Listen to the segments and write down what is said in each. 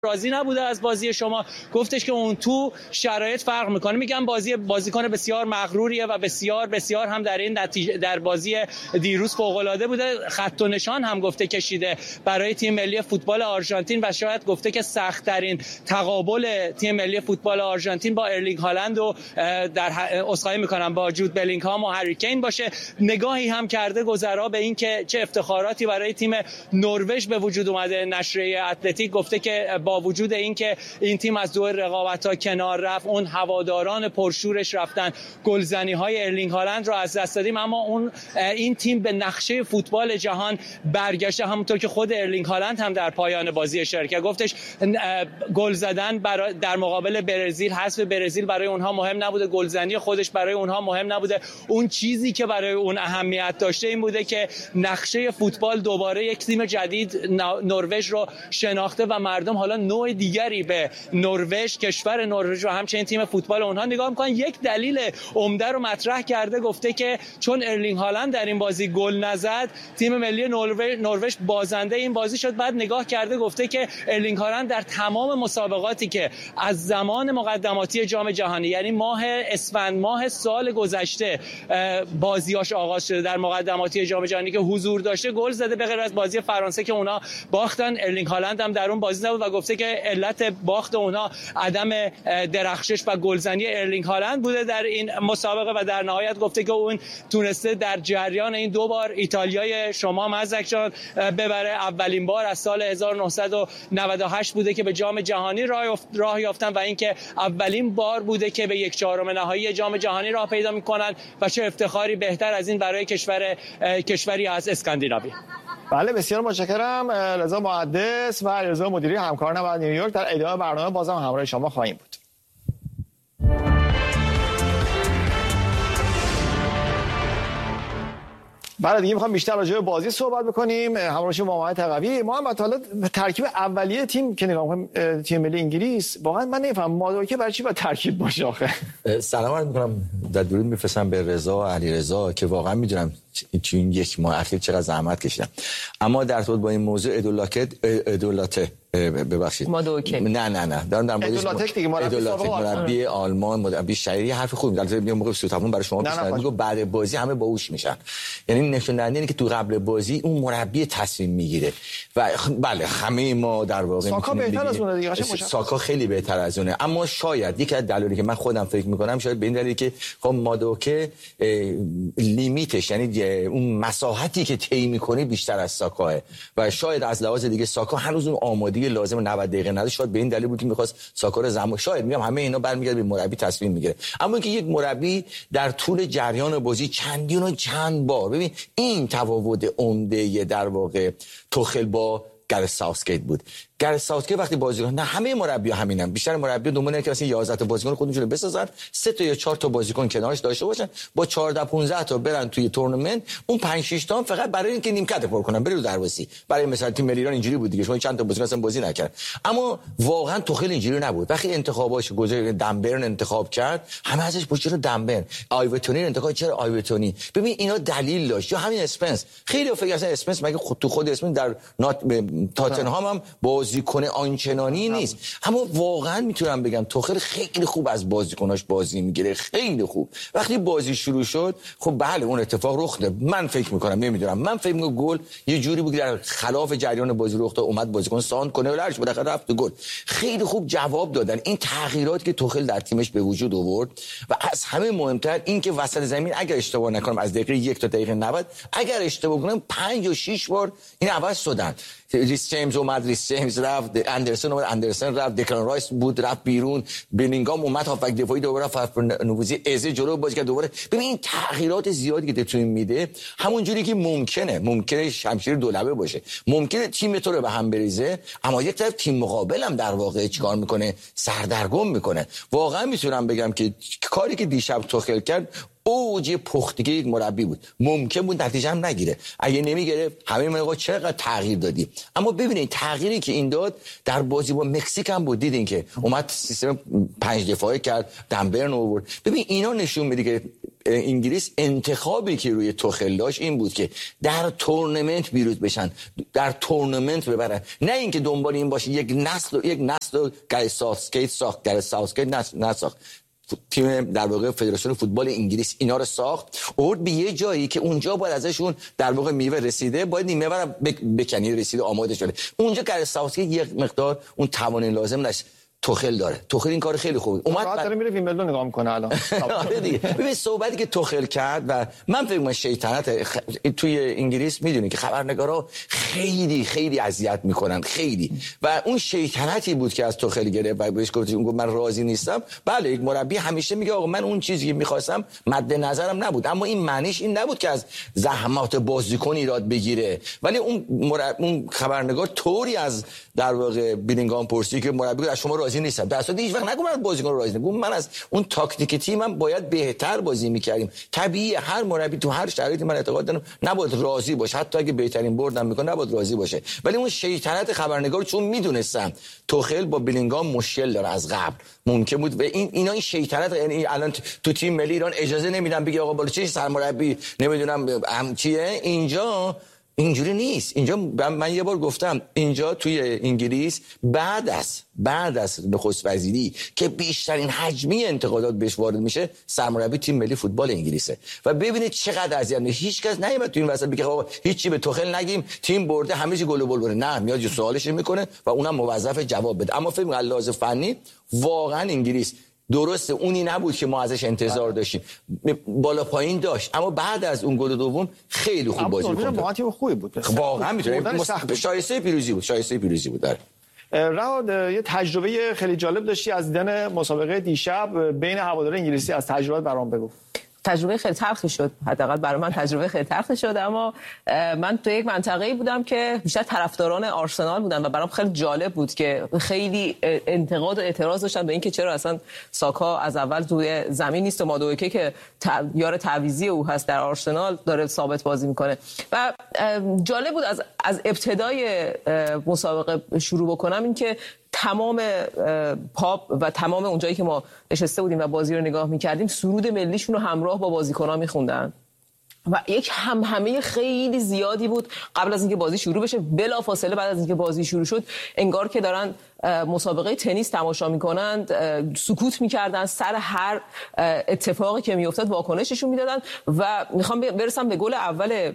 راضی نبوده از بازی شما، گفتش که اون تو شرایط فرق میکنه. میگم بازیکن بسیار مغروریه و بسیار بسیار هم در این نتیجه در بازی دیروز فوق العاده بوده. خط و نشان هم گفته کشیده برای تیم ملی فوتبال آرژانتین و شاید گفته که سخت ترین تقابل تیم ملی فوتبال آرژانتین با ارلینگ هالند و در اسخای میکنم با جود بلینگهام و هری کین باشه. نگاهی هم کرده گذرا به این که چه افتخاراتی برای تیم نروژ به وجود اومده. نشریه اتلتیک گفته که با وجود اینکه این تیم از دور رقابت‌ها کنار رفت، اون هواداران پرشورش رفتن، گلزنی‌های ارلینگ هالند رو از دست دادیم، اما این تیم به نقشه فوتبال جهان برگشته. همونطور که خود ارلینگ هالند هم در پایان بازی اشاره کرد، گفتش گل زدن در مقابل برزیل، حذف برزیل برای اونها مهم نبوده، گلزنی خودش برای اونها مهم نبوده. اون چیزی که برای اون اهمیت داشته این بوده که نقشه فوتبال دوباره یک تیم جدید نروژ رو شناخته و مردم حالا نوع دیگری به نروژ، کشور نروژ و همچنین تیم فوتبال اونها نگاه میکنن. یک دلیل عمده رو مطرح کرده، گفته که چون ارلینگ هالند در این بازی گل نزد، تیم ملی نروژ بازنده این بازی شد. بعد نگاه کرده گفته که ارلینگ هالند در تمام مسابقاتی که از زمان مقدماتی جام جهانی، یعنی ماه اسفند ماه سال گذشته بازیاش آغاز شده، در مقدماتی جام جهانی که حضور داشته گل زده، به غیر از بازی فرانسه که اونا باختن. ارلینگ هالند هم در اون بازی نبود و گفته که علت باخت اونها عدم درخشش و گلزنی ارلینگ هالند بوده در این مسابقه و در نهایت گفته که اون تونسته در جریان این دو بار ایتالیای شما مزدک جان ببره. اولین بار از سال 1998 بوده که به جام جهانی راه یافتن و اینکه اولین بار بوده که به 1/4 نهایی جام جهانی راه پیدا میکنن و چه افتخاری بهتر از این برای کشوری از اسکاندیناوی. بله بسیار متشکرم. رضا محدث و رضا مدیری همکاران ما نیویورک در ادامه برنامه بازم همراه شما خواهیم بود. بعد دیگه میخوام بیشتر راجع به بازی صحبت بکنیم. همراه شما محمد تقوی. محمد حالا ترکیب اولیه تیم که نگاه کنیم، تیم ملی انگلیس، واقعا من نمیفهمم مادوکه برای چی با ترکیب باشه آخه. سلام عرض میکنم، در درود میفرستم به رضا و علیرضا که واقعا میدونم تو این یک ماه اخیر چقدر زحمت کشیدم، اما در ارتباط با این موضوع ادولاته ببخشید نه دارم در مورد مربی آلمان، مربی شهری، حرف خوبی در یه موقع سوتافون برای شما پیشنهاد میگم بعد بازی همه باهوش میشن، یعنی نشون دهنده اینه که تو قبل بازی اون مربی تصمیم میگیره و بله همه ما در واقع ساکا بهتر از اونه دیگه، ساکا خیلی بهتر از اونه، اما شاید یکی از دلایلی که من خودم فکر میکنم شاید به این دلیل که خب مادوکه لیمیتش، یعنی اون مساحتی که طی میکنه بیشتر از ساکاه و شاید از لحاظ دیگه ساکا هنوز اون آمادگی لازم 90 دقیقه نداشت، شاید به این دلیل بود که می‌خواست ساکا رو زمان، شاید میگم همه اینا برمیگرده به مربی تصمیم میگیره، اما اینکه یک مربی در طول جریان بازی چند بار ببین این تفاوت عمده در واقع توخل با گرت ساوثگیت بود. گرت ساوثگیت وقتی بازیکن، نه همه مربی‌ها همینن، بیشتر مربی‌ها دنبال که مثلا 11 تا بازیکن خودشون رو بسازن، 3 تا یا 4 تا بازیکن کنارش داشته باشن، با 14 15 تا برن توی تورنمنت، اون 5 6 تا فقط برای اینکه نیمکت پر کنن بره رو دروازه. برای مثلا تیم ملی ایران اینجوری بود دیگه، شما چند تا بازیکن اصلا بازی نکرد، اما واقعا توخیل اینجوری نبود. وقتی انتخاباش گذاشت دمبرن انتخاب کرد، همه ازش پشت رو دمبرن، آیوتونی انتخاب چرا آیوتونی، ببین اینا دلیل داشت. یا همین اسپنس، خیلی فکر اصلا اسپنس مگه خود اسپنس در تاتنهام هم بازیکن آنچنانی نیست، اما واقعا میتونم بگم توخیل خیلی خوب از بازیکناش بازی میگیره، خیلی خوب. وقتی بازی شروع شد خب بله اون اتفاق رخ داد، من فکر میکنم نمیدونم، من فکر میکنم گل یه جوری بود که در خلاف جریان بازی رخ داد، اومد بازیکن ساند کنه ولی بالاخره رفت گل. خیلی خوب جواب دادن این تغییراتی که توخیل در تیمش به وجود آورد و از همه مهمتر این که وسط زمین اگر اشتباه نکنم از دقیقه 1 تا دقیقه 90 اگر اشتباه کنم 5 یا 6 بار این عوض شدن. ریس جیمز اومد، ریس جیمز رفت، اندرسون اومد، اندرسون رفت، دکلان رایس بود رفت بیرون، بلینگام اومد هافبک دفاعی دوباره رفت نوزی ازه جلو بازی کرد دوباره. ببین این تغییرات زیادی که تو این میده، همون جوری که ممکنه شمشیر دولبه باشه، ممکنه تیم تو رو به هم بریزه، اما یک طرف تیم مقابل هم در واقع چیکار میکنه؟ سردرگم میکنه. واقعا میتونم بگم که کاری که دیشب توخیل کرد اوج پختگی یک مربی بود. ممکن بود نتیجه هم نگیره، اگه نمیگرفت همه میگه چقدر تغییر دادی، اما ببینید تغییری که این داد در بازی با مکزیک هم بود، دیدین که اومد سیستم 5 دفاعی کرد، دمبرن آورد. ببین اینا نشون میده که انگلیس انتخابی که روی توخل داشت این بود که در تورنمنت پیروز بشن، در تورنمنت ببرن، نه اینکه دنبال این باشه یک نسل گری ساوثگیت نساخت. تیم در واقع فدراسیون فوتبال انگلیس اینا رو ساخت، آورد به یه جایی که اونجا باید ازشون در واقع میوه رسیده، باید نیمه ور بکنی، رسیده، آماده شده. اونجا گری ساوثگیت یک مقدار اون توان لازم داشت. توخل داره. توخل این کار خیلی خوبه. اومد داره میره ویمبلدون نگاه میکنه الان. آره دیگه. ببین صحبتی که توخل کرد و من فکر می‌کنم شیطنت توی انگلیس میدونی که خبرنگارا خیلی اذیت میکنن، خیلی. و اون شیطنتی بود که از توخل گرفت و بهش گفت من راضی نیستم. بله یک مربی همیشه میگه آقا من اون چیزی که می‌خواستم مد نظرم نبود، اما این معنیش این نبود که از زحمات بازیکن ایراد بگیره. ولی اون خبرنگار طوری از در واقع بیلینگهام پرسید که مربی از شما راضی نیستم. در اصل هیچ وقت نگم من بازیکن رو راضی نمی‌کنم، من از اون تاکتیک تیمم باید بهتر بازی می‌کردیم. طبیعیه هر مربی تو هر شرایطی من اعتقاد دارم نباید راضی باشه، حتی اگه بهترین بردم میکنه نباید راضی باشه. ولی اون شیطنت خبرنگار چون میدونستم توخل با بیلینگهام مشکل داره از قبل، ممکن بود و این شیطنت، یعنی الان تو تیم ملی ایران اجازه نمیدن بگی آقا بالا چه سرمربی نمیدونم چیه. اینجا اینجوری نیست. اینجا من یه بار گفتم اینجا توی انگلیس بعد از نخست وزیری که بیشترین حجمی انتقادات بهش وارد میشه سرمربی تیم ملی فوتبال انگلیسه. و ببینید چقدر اذیت میشه. هیچ کس نمیاد تو این وسط بگه آقا هیچی به توخل نگیم، تیم برده همه چی گل و بل بره. نه، میاد سوالش میکنه و اونم موظف جواب بده. اما فکر کنم لحاظ فنی واقعا انگلیس درسته اونی نبود که ما ازش انتظار داشتیم، بالا پایین داشت، اما بعد از اون گل دوم خیلی خوب بازی کرد. واقعا تیم خوبی بود. واقعا میتونه شایسته پیروزی بود. رهاد یه تجربه خیلی جالب داشتی از دیدن مسابقه دیشب بین هواداران انگلیسی، از تجربه برام بگو. تجربه خیلی تلخی شد، حداقل برای من تجربه خیلی تلخی شد، اما من تو یک منطقه‌ای بودم که بیشتر طرفداران آرسنال بودن و برام خیلی جالب بود که خیلی انتقاد و اعتراض داشتن به اینکه چرا اصلا ساکا از اول توی زمین نیست و مادوکه که یار تعویضی او هست در آرسنال داره ثابت بازی میکنه. و جالب بود از ابتدای مسابقه شروع بکنم اینکه تمام پاپ و تمام اونجایی که ما نشسته بودیم و بازی رو نگاه می‌کردیم سرود ملیشون رو همراه با بازیکن‌ها می‌خوندن و یک همهمه خیلی زیادی بود قبل از اینکه بازی شروع بشه. بلافاصله بعد از اینکه بازی شروع شد انگار که دارن مسابقه تنیس تماشا می‌کنند، سکوت می‌کردن، سر هر اتفاقی که می‌افتاد واکنششون میدادن. و میخوام برسم به گل اول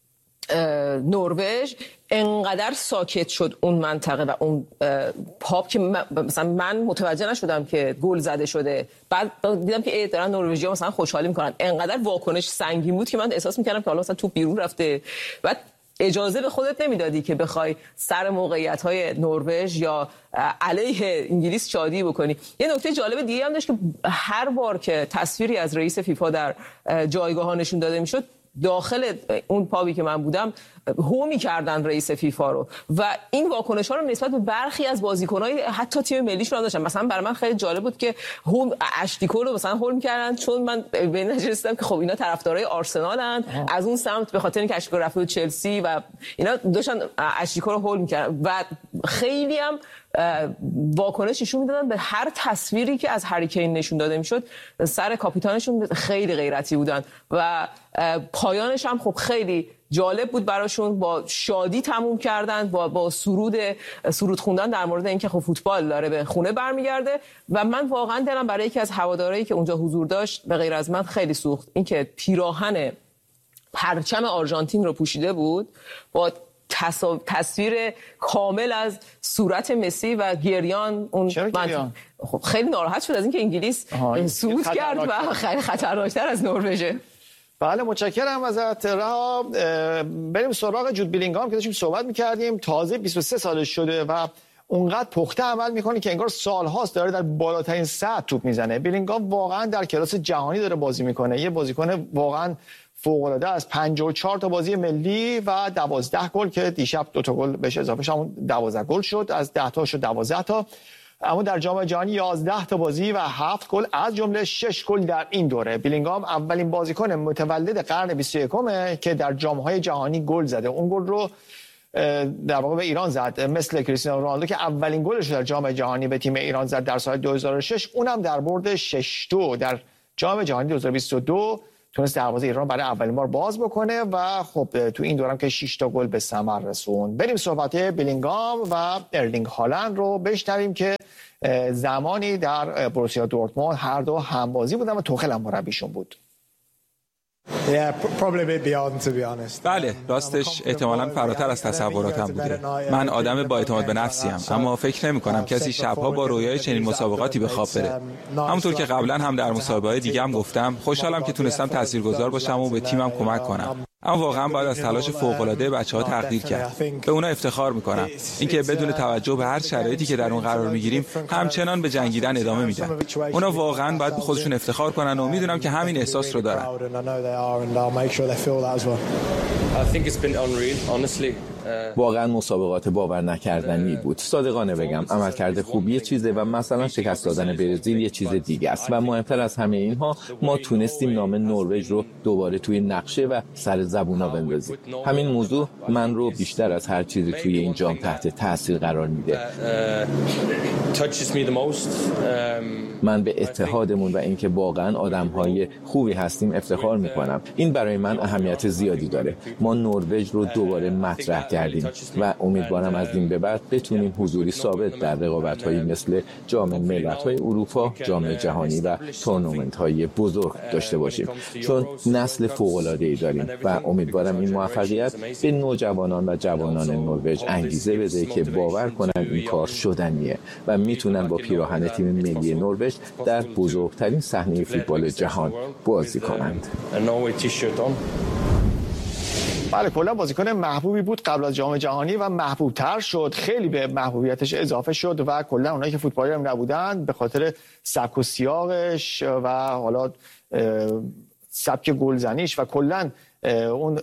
نروژ. انقدر ساکت شد اون منطقه و اون پاپ که مثلا من متوجه نشدم که گل زده شده. بعد دیدم که دارن نروژی‌ها مثلا خوشحالی میکنن. انقدر واکنش سنگین بود که من احساس میکردم که حالا مثلا توپ بیرون رفته. بعد اجازه به خودت نمیدادی که بخوای سر موقعیت‌های نروژ یا علیه انگلیس شادی بکنی. یه نکته جالب دیگه هم داشت که هر بار که تصویری از رئیس فیفا در جایگاه‌ها نشون داده میشد، داخل اون پابی که من بودم هو می‌کردن رئیس فیفا رو و این واکنش‌ها رو نسبت به برخی از بازیکن‌های حتی تیم ملیشون هم داشتن. مثلا برای من خیلی جالب بود که هم اشتیکو رو مثلا هول می‌کردن، چون من به این نتیجه رسیدم که خب اینا طرفدارای آرسنالن. از اون سمت به خاطر اینکه اشتیکو رفته بود چلسی و اینا داشتن اشتیکو رو هول می‌کردن و خیلی هم واکنش نشون میدادن به هر تصویری که از هری کین نشون داده میشد. سر کاپیتانشون خیلی غیرتی بودن و پایانش هم خب خیلی جالب بود براشون، با شادی تموم کردن، با سرود خوندن در مورد اینکه خب فوتبال داره به خونه برمیگرده. و من واقعا دلم برای یکی از هوادارایی که اونجا حضور داشت به غیر از من خیلی سوخت. اینکه پیراهن پرچم آرژانتین رو پوشیده بود با تصویر کامل از صورت مسی و گریان. اون خب خیلی ناراحت شد از اینکه انگلیس صعود کرد و خیلی خطرناکتر از نروژ. بله متشکرم ازت رها. بریم سراغ جود بیلینگهام که داشتیم صحبت می‌کردیم. تازه 23 سالش شده و اونقدر پخته عمل میکنه که انگار سال‌هاست داره در بالاترین سطح توپ میزنه. بیلینگهام واقعا در کلاس جهانی داره بازی میکنه. یه بازیکن واقعا فوق‌العاده است. 54 تا بازی ملی و 12 گل که دیشب 2 تا گل بهش اضافه شد، 12 گل شد، از 10 تا شد 12 تا. اما در جام جهانی 11 تا بازی و 7 گل، از جمله 6 گل در این دوره. بیلینگهام اولین بازیکن متولد قرن 21 که در جام‌های جهانی گل زده. اون گل رو در واقع به ایران زد، مثل کریستیانو رونالدو که اولین گلش در جام جهانی به تیم ایران زد در سال 2006، اونم در برد 6-2 در جام جهانی 2022 تونست دروازه ایران برای اولین بار باز بکنه و خب تو این دورم که 6 تا گل به ثمر رسوند. بریم صحبت بیلینگام و ارلینگ هالند رو بشنویم که زمانی در بروسیا دورتموند هر دو همبازی بودن و توخل هم مربیشون بود. بله، راستش احتمالاً فراتر از تصوراتم بوده. من آدم با اعتماد به نفسیم، اما فکر نمی‌کنم کسی شب‌ها با رویای چنین مسابقاتی به خواب بره. همونطور که قبلا هم در مسابقات دیگه هم گفتم، خوشحالم که تونستم تاثیرگذار باشم و به تیمم کمک کنم. اما واقعا باید از تلاش فوق‌العاده بچه‌ها تقدیر کرد. به اونا افتخار می‌کنم. اینکه بدون توجه به هر شرایطی که در اون قرار می‌گیریم، همچنان به جنگیدن ادامه میدن. اونا واقعا باید به خودشون افتخار کنن و میدونم که همین احساس رو دارن. واقعا مسابقات باور نکردنی بود. صادقانه بگم عملکرد خوب یه چیزه و مثلا شکست دادن برزیل یه چیز دیگه است و مهمتر از همه اینها ما تونستیم نام نروژ رو دوباره توی نقشه و سر زبونا بندازیم. همین موضوع من رو بیشتر از هر چیزی توی این جام تحت تاثیر قرار میده. من به اتحادمون و اینکه واقعا آدم‌های خوبی هستیم افتخار می‌کنم. این برای من اهمیت زیادی داره. ما نروژ رو دوباره مطرح کردیم و امیدوارم از این به بعد بتونیم حضوری ثابت در رقابت‌هایی مثل جام ملت‌های اروپا، جام جهانی و تورنمنت‌های بزرگ داشته باشیم. چون نسل فوق‌العاده‌ای داریم و امیدوارم این موفقیت به نوجوانان و جوانان نروژ انگیزه بده که باور کنن این کار شدنیه و میتونن با پیراهن تیم ملی نروژ در بزرگترین صحنه فوتبال جهان بازی کنند. بله، کلا بازیکن محبوبی بود قبل از جام جهانی و محبوبتر شد، خیلی به محبوبیتش اضافه شد و کلا اونایی که فوتبالی هم نبودن به خاطر سبک و سیاقش و حالا سبک گلزنیش و کلا اون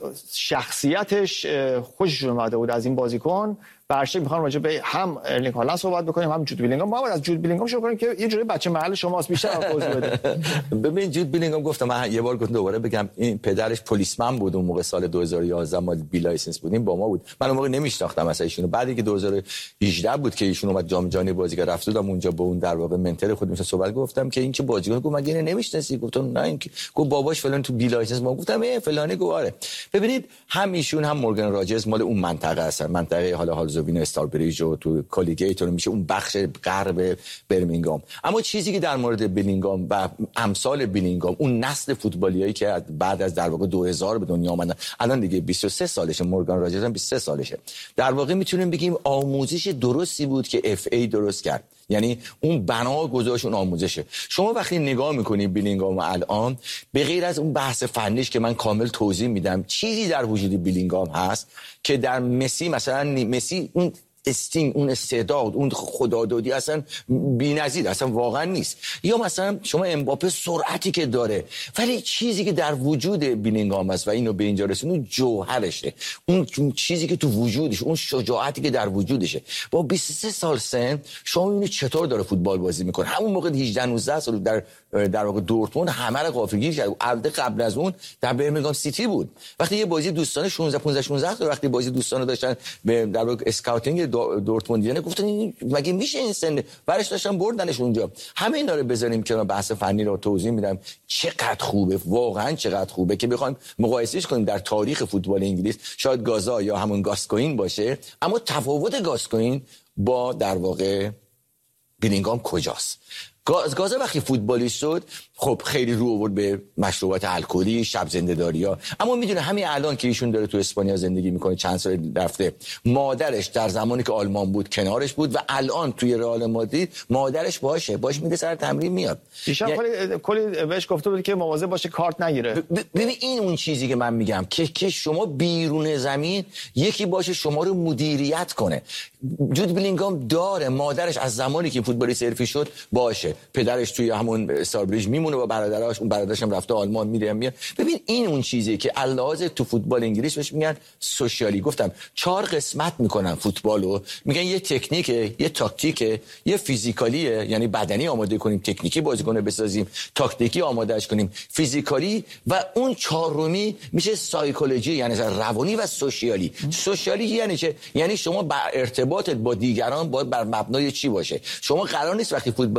شخصیتش خوششون اومده بود از این بازیکن. برشته میخوام راجع به هم ارلینگ هالند صحبت بکنیم هم جود بیلینگام. ما باید از جود بیلینگام شروع کنیم که یه جوری بچه محل شماست، بیشتر توضیح بده. ببین جود بیلینگام گفتم، من یه بار گفتم دوباره بگم، این پدرش پلیسمن بود اون موقع سال 2011 ما بی لایسنس بودیم با ما بود. من اون موقع نمیشناختم اصلا ایشونو. بعدی که 2018 بود که ایشون اومد جام جهانی بازی کرد رفت بودم اونجا با اون در واقع منتور خود میشه صحبت گفتم که این چه بازیکن. گفت مگه نمیشناسی؟ گفتم نه. این گفت باباش فلان تو بی لایسنس. ما گفتم فلانی گواره. ببینید هم ایشون هم مورگان راجرز مال اون منطقه هستن، منطقه حالا هالزوین استاربریج و تو کالیگیت میشه اون بخش غرب برمینگام. اما چیزی که در مورد بیلینگام و امثال بیلینگام، اون نسل فوتبالیایی که بعد از در واقع 2000 به دنیا آمدن، الان دیگه 23 سالشه، مورگان راجرز هم 23 سالشه، در واقع میتونیم بگیم آموزش درستی بود که اف ای درست کرد. یعنی اون بنا گذاشت، اون آموزشه. شما وقتی نگاه میکنید بیلینگام الان، به غیر از اون بحث فنیش که من کامل توضیح میدم، چیزی در وجود بیلینگام هست که در مسی مثلا مسی اون استینگ، اون استعداد، اون خدادادی اصلا بی‌نظیر، اصلا واقعا نیست. یا مثلا شما امباپه سرعتی که داره، ولی چیزی که در وجود بیلینگام است و اینو به اینجا رسونه، اون جوهرشه، اون چیزی که تو وجودش، اون شجاعتی که در وجودشه. با 23 سال سن شما میبینید چطور داره فوتبال بازی میکنه. همون موقع 18 19 سال در واقع دورتموند همه رو غافلگیر کرد. البته قبل از اون در برمنگام سیتی بود. وقتی یه بازی دوستانه 16 تا وقتی بازی دوستانه داشتن در واقع اسکاوتینگ دورتموندیان گفتن مگه میشه این سن، برش داشتن بردنش اونجا. همه اینا رو بذاریم که بحث فنی رو توضیح میدم چقدر خوبه، واقعا چقدر خوبه که بخوایم مقایسهش کنیم در تاریخ فوتبال انگلیس. شاید گازا یا همون گاسکوین باشه، اما تفاوت گاسکوین با در واقع بیلینگام کجاست؟ گازا وقتی فوتبالیست شد خب خیلی رو آورد به مشروبات الکلی، شب زنده‌داری‌ها، اما میدونه همین الان که ایشون داره تو اسپانیا زندگی میکنه، چند سال رفته، مادرش در زمانی که آلمان بود کنارش بود و الان توی رئال مادرید مادرش باش میده سر تمرین میاد. ایشون کلی بهش گفته بود که مواظب باشه کارت نگیره. ببین این اون چیزی که من میگم که شما بیرون زمین یکی باشه شما رو مدیریت کنه. جود بیلینگام داره مادرش از زمانی که فوتبالیست حرفی شد باشه، پدرش توی همون استاربریج میمونه و برادرش، اون برادرش هم رفته آلمان میاد. ببین این اون چیزی که علاوه تو فوتبال انگلیس بهش میگن سوشیالی. گفتم 4 قسمت میکنن فوتبالو، میگن یه تکنیکه، یه تاکتیکه، یه فیزیکالیه، یعنی بدنی آماده کنیم، تکنیکی بازیکن بسازیم، تاکتیکی آمادهش کنیم، فیزیکالی، و اون چهارمی میشه سایکولوژی، یعنی روانی و سوشیالی. سوشیالی یعنی چه؟ یعنی شما ارتباطت با دیگران باید بر مبنای چی باشه؟ شما قرار نیست وقتی فوتبالیست حرفه‌ای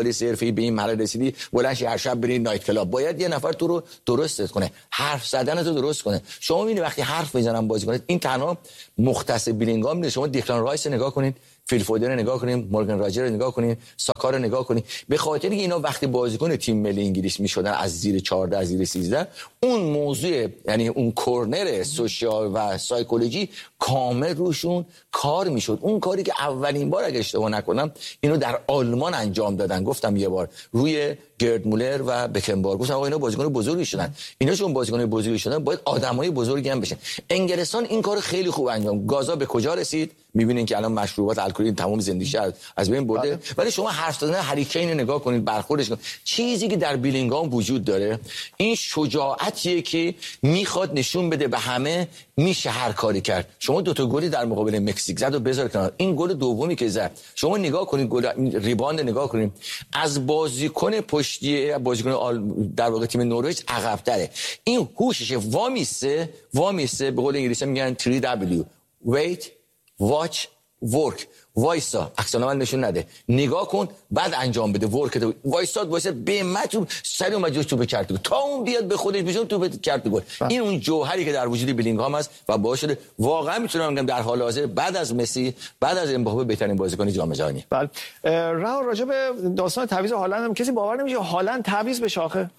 که به این مرحله رسیدی بلند هر شب بری نایت کلاب. باید یه نفر تو رو درستت کنه، حرف زدن تو درست کنه. شما میبینید وقتی حرف میزنن بازیکن، این تنها مختص بیلینگام نیست. شما دیکلان رایس نگاه کنید، فیل فودن رو نگاه کنیم، مورگان راجر رو نگاه کنیم، ساکا رو نگاه کنیم. به خاطر اینکه اینا وقتی بازیکن تیم ملی انگلیس میشدن از زیر 14 زیر 13، اون موضوع یعنی اون کورنر سوشال و سایکولوژی کامل روشون کار میشد. اون کاری که اولین بار اگه اشتباه نکنم اینو در آلمان انجام دادن، گفتم یه بار روی گرد مولر و بکنبار، گفتم آقا اینا بازیکن بزرگی شدن، اینا چون بازیکن بزرگی شدن باید آدمای بزرگی هم بشن. انگلستان این کارو خیلی خوب انجام. گازا به کجا رسید؟ میبینین که الان مشروبات الکلی تمام زندگیش از بین برده. ولی شما حرف زدن هری کین رو نگاه کنید، برخوردش کنید. چیزی که در بیلینگام وجود داره این شجاعتیه که میخواد نشون بده به همه میشه هر کاری کرد. شما دو تا گلی در مقابل مکزیک زد و بذار کنار. این گل دومی که زد شما نگاه کنید، گل ریباند نگاه کنید، از بازیکن پشتی بازیکن در واقع تیم نروژ عقب‌تره. این هوشش وامیسته به قول انگلیسی میگن 3W wait watch work. وایسا عکس‌العمل نشون نده، نگاه کن بعد انجام بده. ورک وایساد به مچ سری اومد جوش تو کرد تا اون بیاد به خودش بشون تو کرد گل. این اون جوهری که در وجود بیلینگهام است و باعث شده واقعا میتونم بگم در حال حاضر بعد از مسی بعد از امباپه بهترین بازیکن جام جهانی. بله راجع به داستان تعویض هالند هم کسی باور نمیشه هالند تعویض به شاخه.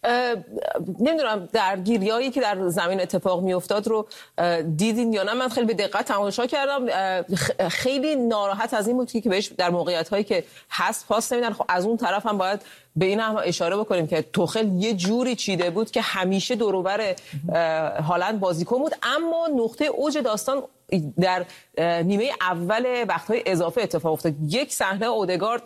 نمیدونم درگیریایی که در زمین اتفاق میافتاد رو دیدین یا نه. من خیلی به دقت تماشا کردم. خیلی ناراحت از این بود که بهش در موقعیت‌هایی که هست پاس نمیدن. خب از اون طرف هم باید به این هم اشاره بکنیم که توخل یه جوری چیده بود که همیشه دور و بر هالند بازیکن بود. اما نقطه اوج داستان در نیمه اول وقت‌های اضافه اتفاق افتاد. یک صحنه اودگارد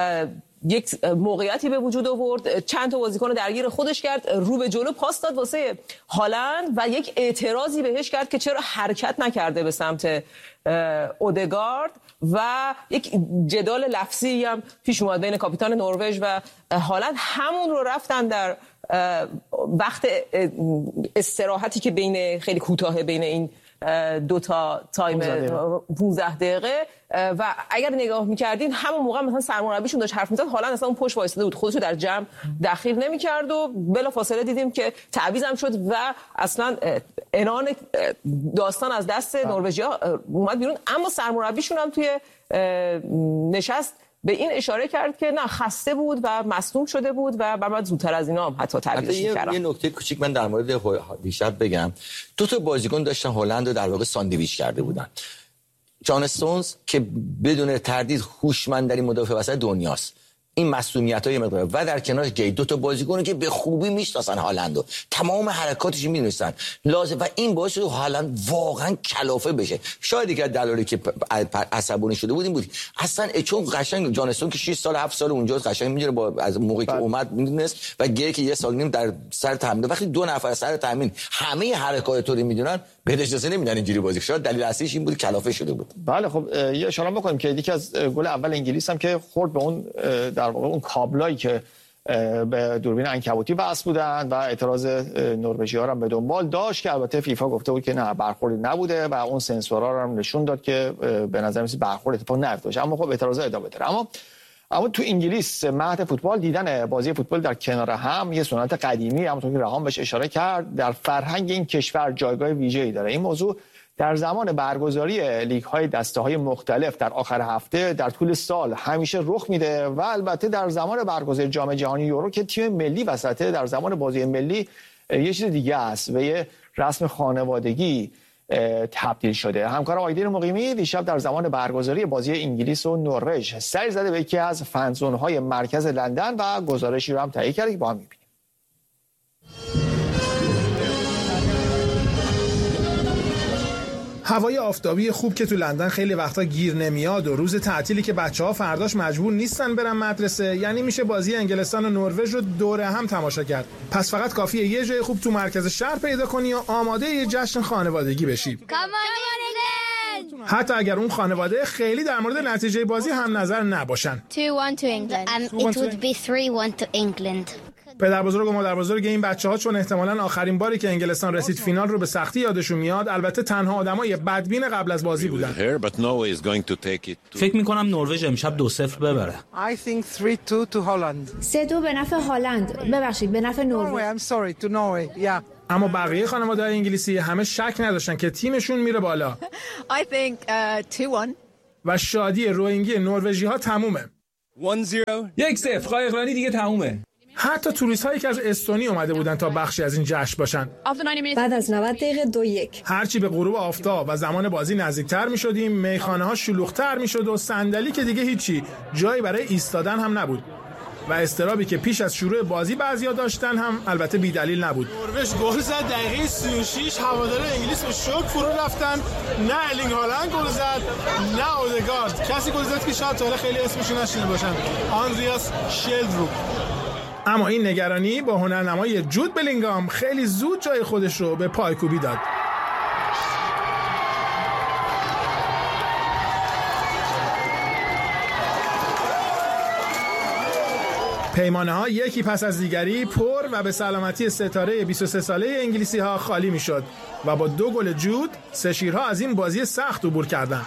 یک موقعیتی به وجود آورد، چند تا بازیکن درگیر خودش کرد، رو به جلو پاس داد واسه هالند و یک اعتراضی بهش کرد که چرا حرکت نکرده به سمت اودگارد و یک جدال لفظی هم پیش اومد بین کاپیتان نروژ و هالند. همون رو رفتن در وقت استراحتی که بین خیلی کوتاه بین این دو تا تایم 15 دقیقه و اگر نگاه می‌کردین همون موقع مثلا سرمربیشون داشت حرف می‌زد، هالند اصلا اون پشت وایساده بود، خودشو در جمع دخیل نمی‌کرد و بلافاصله دیدیم که تعویض هم شد و اصلا عنان داستان از دست نروژیا اومد بیرون. اما سرمربیشون هم توی نشست به این اشاره کرد که نه خسته بود و مصدوم شده بود و بعد زودتر از اینا هم حتی تعویضش کردن. یه نکته کوچیک من در مورد دیشب بگم. دو تا بازیکن داشتن هلند رو در واقع ساندویچ کرده بودن. جان استونز که بدون تردید هوشمندترین مدافع وسط دنیاست، این مسئولیت‌های مقدار و در کنارش جای دو تا بازیکنی که به خوبی میشناسن هالندو، تمام حرکاتش میدونستن لازم و این باعث شد هالند واقعا کلافه بشه. شاید دیگه دلالی که عصبانی شده بود این بود اصلا چون قشنگ جان استون که 6 سال 7 سال اونجا قشنگ میدونه با از موقعی که اومد میدونست و گیری که 1 سال نیم در سر تامین وقتی دو نفر سر تامین همه حرکات تو رو میدونن بهش اجازه نمیدن اینجوری بازی. شاید دلیل اصلیش این بود کلافه شده بود. بله خب یه اشاره بکنیم که یکی از گل اول انگلیس هم که خورد به اون در واقع اون کابلایی که به دوربین عنکبوتی وصل بودن و اعتراض نروژی‌ها هم به دنبال داشت که البته فیفا گفته بود که نه برخوردی نبوده و اون سنسورها رو هم نشون داد که به نظر میاد برخورد اتفاق نیفتاد. اما خب اعتراضا ادامه داره. اما تو انگلیس مهد فوتبال دیدن بازی فوتبال در کنار هم یه سنت قدیمی، همونطور که رهام بهش اشاره کرد، در فرهنگ این کشور جایگاه ویژه‌ای داره. این موضوع در زمان برگزاری لیگ‌های دسته‌های مختلف در آخر هفته در طول سال همیشه رخ میده و البته در زمان برگزاری جام جهانی یورو که تیم ملی وسطه، در زمان بازی ملی یه چیز دیگه است و یه رسم خانوادگی تبدیل شده. همکارم آیدین مقیمی دیشب در زمان برگزاری بازی انگلیس و نروژ سری زده به یکی از فنزون‌های مرکز لندن و گزارشی رو هم تهیه کرده که با هم می‌بینیم. هوای آفتابی خوب که تو لندن خیلی وقتا گیر نمیاد و روز تعطیلی که بچه‌ها فرداش مجبور نیستن برن مدرسه، یعنی میشه بازی انگلستان و نروژ رو دوره هم تماشا کرد. پس فقط کافیه یه جای خوب تو مرکز شهر پیدا کنی و آماده یه جشن خانوادگی بشی. حتی اگر اون خانواده خیلی در مورد نتیجه بازی هم نظر نباشن. 2-1 to England. It would be 3-1 to England. پدربزرگ و مادربزرگ این بچه‌ها چون احتمالاً آخرین باری که انگلستان رسید فینال رو به سختی یادشون میاد، البته تنها آدمای بدبین قبل از بازی بودن. فکر می‌کنم نروژ امشب 2-0 ببره. 3-2 به نفع هلند. ببخشید به نفع نروژ. اما بقیه خانواده‌های انگلیسی همه شک نداشتن که تیمشون میره بالا. و شادی روینگی نروژی‌ها تمومه. 1-0 قایقرانی دیگه تمومه. حتی توریست هایی که از استونی اومده بودن تا بخشی از این جشن باشن. بعد از 90 دقیقه 2-1 هرچی به غروب آفتاب و زمان بازی نزدیکتر می شدیم، میخانه ها شلوغ‌تر می شد و صندلی که دیگه هیچی، جایی برای ایستادن هم نبود. و اضطرابی که پیش از شروع بازی بعضیا داشتن هم البته بی دلیل نبود. نروژ گل زد دقیقه 36، هواداران انگلیس به شوک فرو رفتن. نه الینگ هالند گل زد، نه اودگارد. کسی گل زد که شاید تا حالا خیلی اسمش نشنیده باشن، آندریاس شلدروپ. اما این نگرانی با هنرنمای جود بلینگام خیلی زود جای خودش رو به پایکوبی داد. پیمانه ها یکی پس از دیگری پر و به سلامتی ستاره 23 ساله انگلیسی ها خالی می شد و با 2 گل جود سه شیرها از این بازی سخت عبور کردند.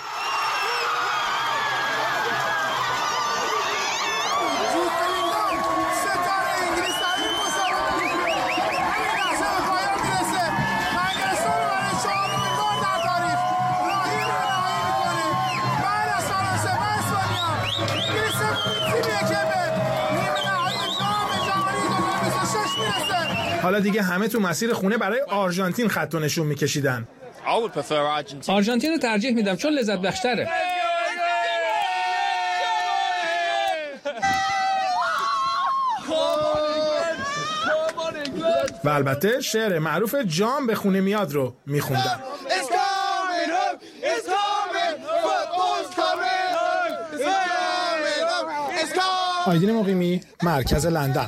حالا دیگه همه تو مسیر خونه برای آرژانتین خط و نشون می‌کشیدن. آرژانتین رو ترجیح میدم چون لذت بخش‌تره. و البته شعر معروف جام به خونه میاد رو میخوندن. آیدین مقیمی، مرکز لندن.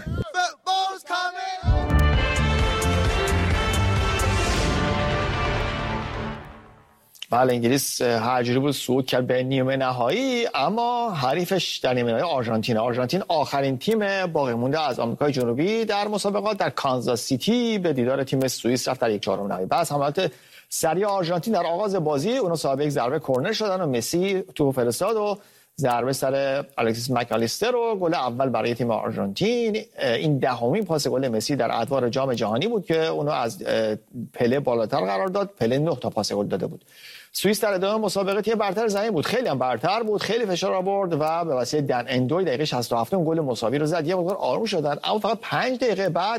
بله، انگلیس هر جوری بود صعود کرد به نیمه نهایی، اما حریفش در نیمه نهایی آرژانتین آخرین تیم باقی مونده از آمریکای جنوبی در مسابقات در کانزاس سیتی به دیدار تیم سوئیس رفت در 1/4 نهایی. بعد حملات سریع آرژانتین در آغاز بازی اونها صاحب یک ضربه کرنر شدن و مسی توپ فرستاد و ضربه سر الکسیس مکالیستر و گل اول برای تیم آرژانتین. این دهمین پاس گل مسی در ادوار جام جهانی بود که اونو از پله بالاتر قرار داد. پله 9 تا پاس گل داده بود. سوئیس در ادامه مسابقه تیم برتر زمین بود، خیلی هم برتر بود، خیلی فشار آورد و به واسطه دن اندوی دقیقه 67 گل مساوی رو زد. یه مقدار آروم شدن، اما فقط 5 دقیقه بعد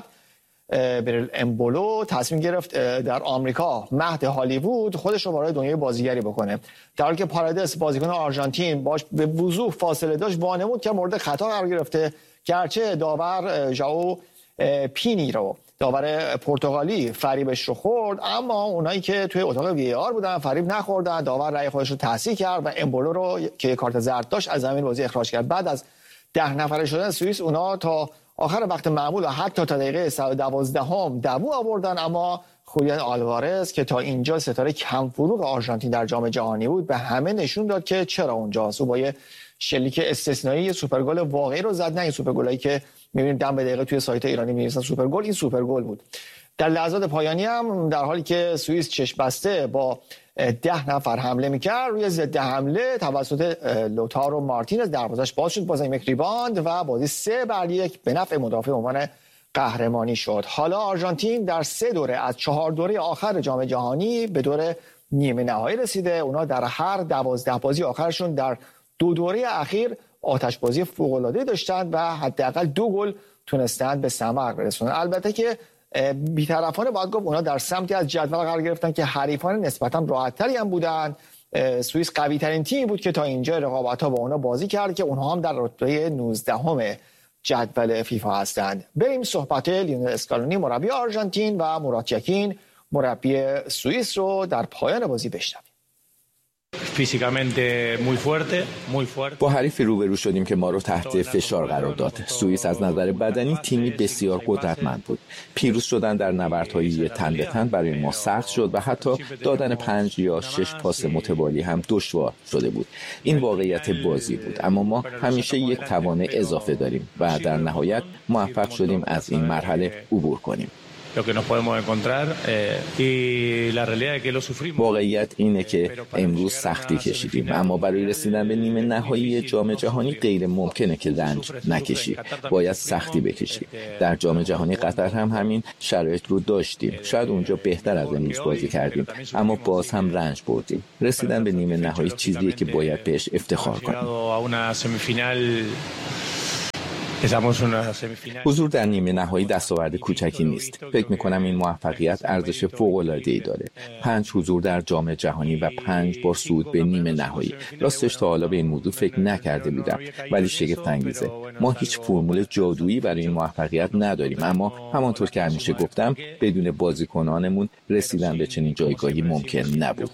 بریل امبولو تصمیم گرفت در آمریکا مهد هالیوود خودش رو وارد دنیای بازیگری بکنه. در حالی که پارادیس بازیکن آرژانتین باش به وضوح فاصله داشت، وانمود که مورد خطا قرار گرفته، گرچه داور ژائو پینی رو، داور پرتغالی، فریبش رو خورد، اما اونایی که توی اتاق وی آر بودن فریب نخوردن. داور رأی خودش رو تصحیح کرد و امبولو رو که کارت زرد داشت از زمین بازی اخراج کرد. بعد از 10 نفره شدن سوئیس، اونا تا آخر وقت معمول و حتی تا دقیقه 112 دوو آوردن، اما خولیان آلوارز که تا اینجا ستاره کم فروغ آرژانتین در جام جهانی بود به همه نشون داد که چرا اونجاست. او با یه شلیک استثنایی سوپر گل واقعی رو زد، نه این سوپر گلایی که می‌بینید دم به دقیقه توی سایت ایرانی می‌نویسن سوپر گل. این سوپر گل بود. در لحظات پایانی هم در حالی که سوئیس چشم بسته با 10 نفر حمله می‌کرد، روی ضد حمله توسط لوتارو مارتینز دروازش باز شد، باز یک ریباند و بازی 3-1 به نفع مدافع عنوان قهرمانی شد. حالا آرژانتین در 3 دوره از 4 دوره آخر جام جهانی به دور نیمه نهایی رسیده. اونا در هر 12 بازی آخرشون در 2 دوره اخیر آتش‌بازی فوق‌العاده داشتند و حداقل 2 گل تونستند به ثمر برسونن. البته که بی‌طرفانه باید گفت اونا در سمتی از جدول قرار گرفتن که حریفان نسبتاً راحت‌تری هم بودن. سوئیس قوی‌ترین تیمی بود که تا اینجا رقابت‌ها با اونا بازی کرد که اونها هم در رتبه 19 جدول فیفا هستند. بریم صحبت لیونل اسکالونی مربی آرژانتین و مراد یکین مربی سوئیس رو در پایان بازی بشنویم. با حریفی روبرو شدیم که ما رو تحت فشار قرار داد. سوئیس از نظر بدنی تیمی بسیار قدرتمند بود. پیروز شدن در نبردهای تن به تن برای ما سخت شد و حتی دادن 5 یا 6 پاس متوالی هم دشوار شده بود. این واقعیت بازی بود، اما ما همیشه یک توان اضافه داریم و در نهایت موفق شدیم از این مرحله عبور کنیم. واقعیت اینه که امروز سختی کشیدیم، اما برای رسیدن به نیمه نهایی جام جهانی غیر ممکنه که رنج نکشی. باید سختی بکشی. در جام جهانی قطر هم همین شرایط رو داشتیم. شاید اونجا بهتر از امروز بازی کردیم، اما باز هم رنج بردیم. رسیدن به نیمه نهایی چیزیه که باید بهش افتخار کنیم. حضور در نیمه نهایی دستاورد کوچکی نیست. فکر می‌کنم این موفقیت ارزش فوق‌العاده‌ای داره. 5 حضور در جام جهانی و 5 بار صعود به نیمه نهایی. راستش تا حالا به این موضوع فکر نکرده بودم، ولی شگفت انگیزه. ما هیچ فرمول جادویی برای این موفقیت نداریم، اما همانطور که همیشه گفتم بدون بازیکنانمون رسیدن به چنین جایگاهی ممکن نبود.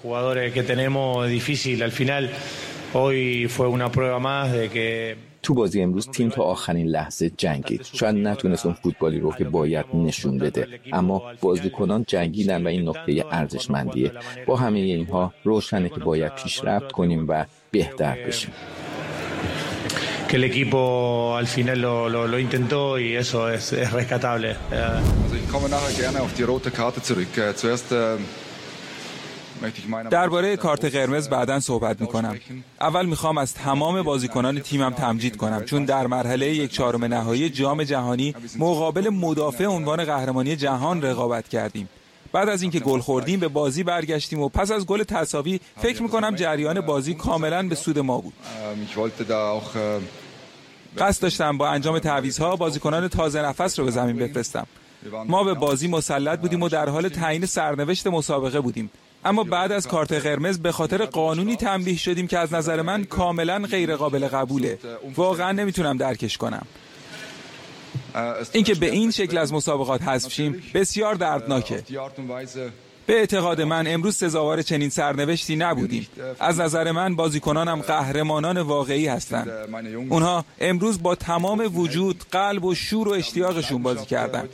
تو بازی امروز تیم تا آخرین لحظه جنگید. شاید نتونست اون فوتبالی رو که باید نشون بده، اما بازیکنان جنگیدن و این نکته ارزشمندیه. با همه اینها روشنه که باید پیشرفت کنیم و bättre بشیم. Que el equipo al final lo intentó y eso es rescatable. Also ich komme nachher gerne auf die rote Karte zurück. Zuerst درباره کارت قرمز بعداً صحبت می‌کنم. اول می‌خوام از تمام بازیکنان تیمم تمجید کنم، چون در مرحله 1/4 نهایی جام جهانی مقابل مدافع عنوان قهرمانی جهان رقابت کردیم. بعد از اینکه گل خوردیم به بازی برگشتیم و پس از گل تساوی فکر می‌کنم جریان بازی کاملاً به سود ما بود. قصد داشتم با انجام تعویض‌ها بازیکنان تازه نفس رو به زمین بفرستم. ما به بازی مسلط بودیم و در حال تعیین سرنوشت مسابقه بودیم. اما بعد از کارت قرمز به خاطر قانونی تنبیه شدیم که از نظر من کاملا غیر قابل قبوله. واقعا نمیتونم درکش کنم. اینکه به این شکل از مسابقات حذف شیم بسیار دردناکه. به اعتقاد من امروز سزاوار چنین سرنوشتی نبودیم. از نظر من بازیکنانم قهرمانان واقعی هستند. اونها امروز با تمام وجود، قلب و شور و اشتیاقشون بازی کردند.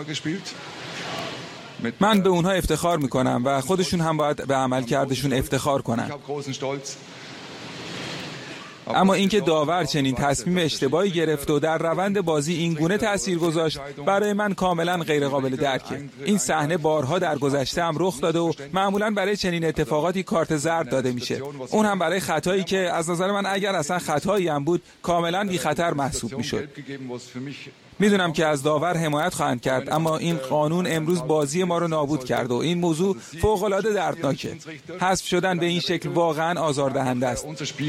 من به اونها افتخار میکنم و خودشون هم باید به عملکردشون افتخار کنن. اما اینکه داور چنین تصمیم اشتباهی گرفت و در روند بازی این گونه تأثیر گذاشت برای من کاملا غیر قابل درکه. این صحنه بارها در گذشته هم رخ داده و معمولا برای چنین اتفاقاتی کارت زرد داده میشه. اون هم برای خطایی که از نظر من اگر اصلا خطایی هم بود کاملا بی خطر محسوب میشد. میدونم که از داور حمایت خواهند کرد، اما این قانون امروز بازی ما رو نابود کرد و این موضوع فوق‌العاده دردناکه. حذف شدن به این شکل واقعا آزاردهنده است.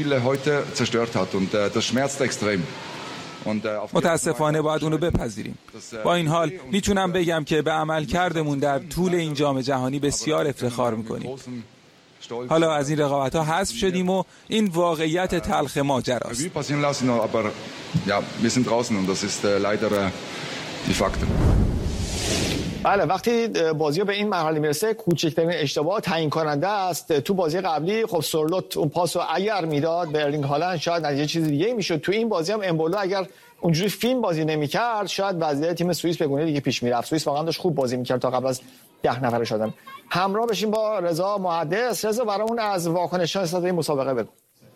متاسفانه باید اونو بپذیریم. با این حال میتونم بگم که به عملکردمون در طول این جام جهانی بسیار افتخار میکنیم. حالا از این رقابت‌ها حذف شدیم و این واقعیت تلخ ماجراست. بله، وقتی بازی به این مرحله میرسه کوچکترین اشتباه تعیین کننده است. تو بازی قبلی خب سورلوت اون پاسو اگر میداد به ارلینگ هالند شاید نتیجه چیز دیگه میشد. تو این بازی هم امبولو اگر اونجوری فیلم بازی نمیکرد شاید وضعیت تیم سوئیس به گونه دیگه پیش میرفت. سوئیس واقعا داشت خوب بازی میکرد تا قبل از 10 نفره شدن. همراه بشیم با رضا محدث. رضا برامون از واکنش‌ها نسبت به این مسابقه بگو.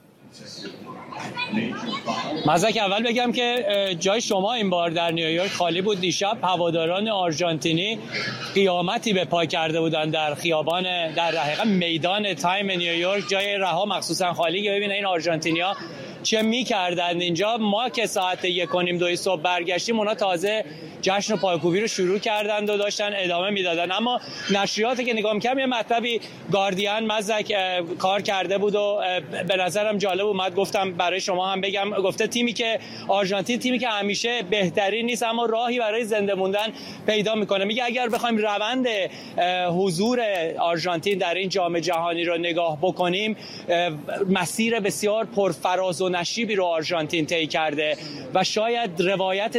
مزدک اول بگم که جای شما این بار در نیویورک خالی بود. دیشب هواداران آرژانتینی قیامتی به پا کرده بودن در خیابان، در حقیقت میدان تایم نیویورک، جای رها مخصوصا خالی. که ببینید این آرژانتینیا چه می‌کردن اینجا. ما که ساعت 1:30 صبح برگشتیم اونا تازه جشن و پایکوبی رو شروع کردند و داشتن ادامه میدادن. اما نشریاتی که نگاه می‌کردم یه مطلبی گاردین مزدک کار کرده بود و به نظرم جالب اومد، گفتم برای شما هم بگم. گفته تیمی که آرژانتین تیمی که همیشه بهترین نیست اما راهی برای زنده موندن پیدا میکنه. میگه اگر بخوایم روند حضور آرژانتین در این جام جهانی رو نگاه بکنیم مسیر بسیار پرفراز و نشیبی رو آرژانتین طی کرده و شاید روایت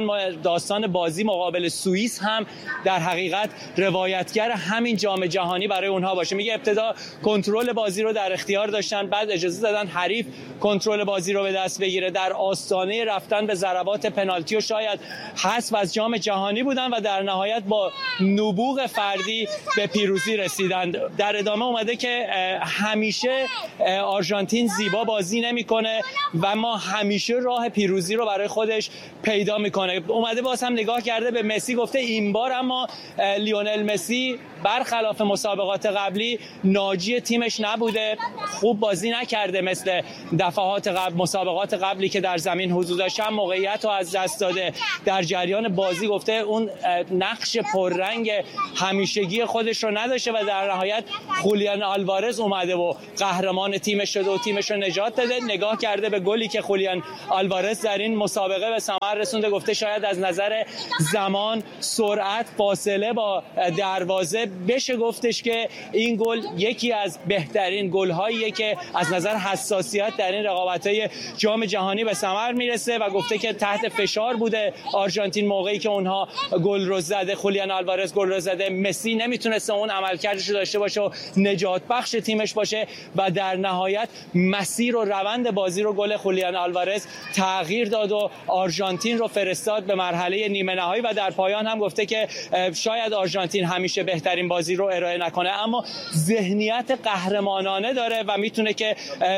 داستان بازی مقابل سوئیس هم در حقیقت روایتگر همین جام جهانی برای اونها باشه. میگه ابتدا کنترل بازی رو در اختیار داشتن، بعد اجازه دادن حریف کنترل بازی رو به دست بگیره، در آستانه رفتن به ضربات پنالتی و شاید حذف از جام جهانی بودن و در نهایت با نبوغ فردی به پیروزی رسیدند. در ادامه اومده که همیشه آرژانتین زیبا بازی نمیکنه و ما همیشه راه پیروزی رو برای خودش پیدا میکنه. اومده باز هم نگاه کرده به مسی، گفته این بار اما لیونل مسی برخلاف مسابقات قبلی ناجی تیمش نبوده، خوب بازی نکرده مثل دفعات قبل، مسابقات قبلی که در زمین حضور داشت، هم موقعیت رو از دست داده. در جریان بازی گفته اون نقش پررنگ همیشگی خودش رو نداشته و در نهایت خولیان آلوارز اومده و قهرمان تیمش شده و تیمش رو نجات داده. نگاه کرده به گلی که خولیان آلوارز در این مسابقه به ثمر رسونده، گفته شاید از نظر زمان، سرعت، فاصله با دروازه بشه گفتش که این گل یکی از بهترین گل‌هاییه که از نظر حساسیت در این رقابت‌های جام جهانی به ثمر میرسه و گفته که تحت فشار بوده آرژانتین موقعی که اونها گل رو زده، خولیان آلوارز گل رو زده، مسی نمیتونسته اون عملکردش رو داشته باشه و نجات بخش تیمش باشه و در نهایت مسیر و روند بازی رو گل خولیان آلوارز تغییر داد و آرژانتین رو فرستاد به مرحله نیمه نهایی و در پایان هم گفته که شاید آرژانتین همیشه بهترین بازی رو ارائه نکنه اما ذهنیت قهرمانانه داره و میتونه که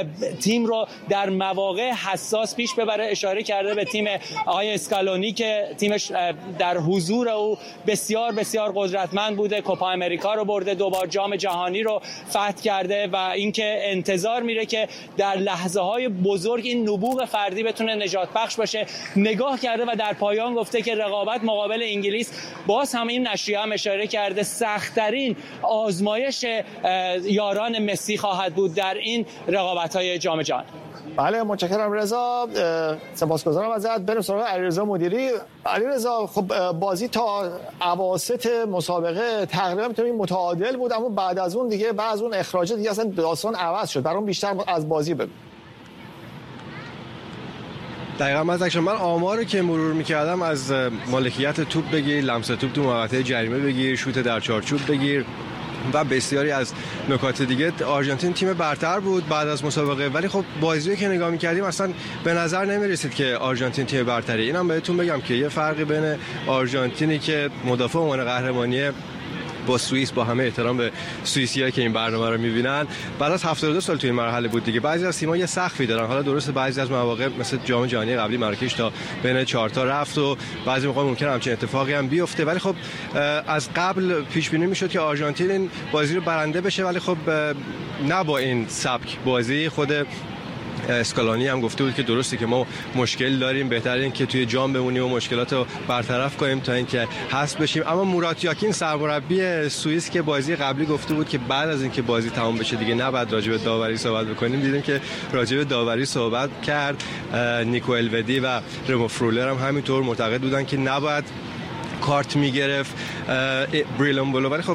تیم رو در مواقع حساس پیش ببره. اشاره کرده به تیم آقای اسکالونی که تیمش در حضور او بسیار بسیار قدرتمند بوده، کوپا امریکا رو برده، دوبار جام جهانی رو فتح کرده و اینکه انتظار میره که در لحظه های بزرگ این نبوغ فردی بتونه نجات بخش باشه. نگاه کرده و در پایان گفته که رقابت مقابل انگلیس، باز هم این نشریه هم اشاره کرده، سخت‌ترین آزمایش یاران مسی خواهد بود در این رقابت‌های جام جهانی. بله متشکرم رضا، سپاسگزارم ازت. بریم سراغ علیرضا مدیری. علیرضا خب بازی تا اواسط مسابقه تقریبا میتونیم متعادل بود اما بعد از اون دیگه بعد از اون اخراجات دیگه اصلا داستان عوض شد. برام بیشتر از بازی بگو. دقیقاً من آمارو که مرور می‌کردم از مالکیت توپ بگیر، لمس توپ تو محوطه جریمه بگیر، شوت در چارچوب بگیر و بسیاری از نکات دیگه، آرژانتین تیم برتر بود بعد از مسابقه، ولی خب بازیو که نگاه می‌کردیم اصلا به نظر نمی‌رسید که آرژانتین تیم برتره. اینم بهتون بگم که یه فرقی بین آرژانتینی که مدافع عنوان قهرمانی با سوئیس، با همه احترام به سوئیسی‌ها که این برنامه رو می‌بینن، بعد از 72 سال توی این مرحله بود دیگه. بعضی از تیم‌ها یه سقفی دارن. حالا درسته بعضی از مواقع مثل جام جهانی قبلی مراکش تا بین 4 تا رفت و بعضی موقع ممکنه همچین اتفاقی هم بیفته، ولی خب از قبل پیش بینی می‌شد که آرژانتین این بازی رو برنده بشه، ولی خب نه با این سبک بازی. خود اسکالانی هم گفته بود که درسته که ما مشکل داریم، بهتره این که توی جام بمونیم و مشکلات رو برطرف کنیم تا اینکه حذف بشیم. اما مورات یاکین سرمربی سوئیس که بازی قبلی گفته بود که بعد از اینکه بازی تمام بشه دیگه نباید راجع به داوری صحبت بکنیم، دیدیم که راجع به داوری صحبت کرد. نیکو الودی و رمو فرولر هم همینطور معتقد بودن که نباید کارت میگرفت بریلون، ولی خب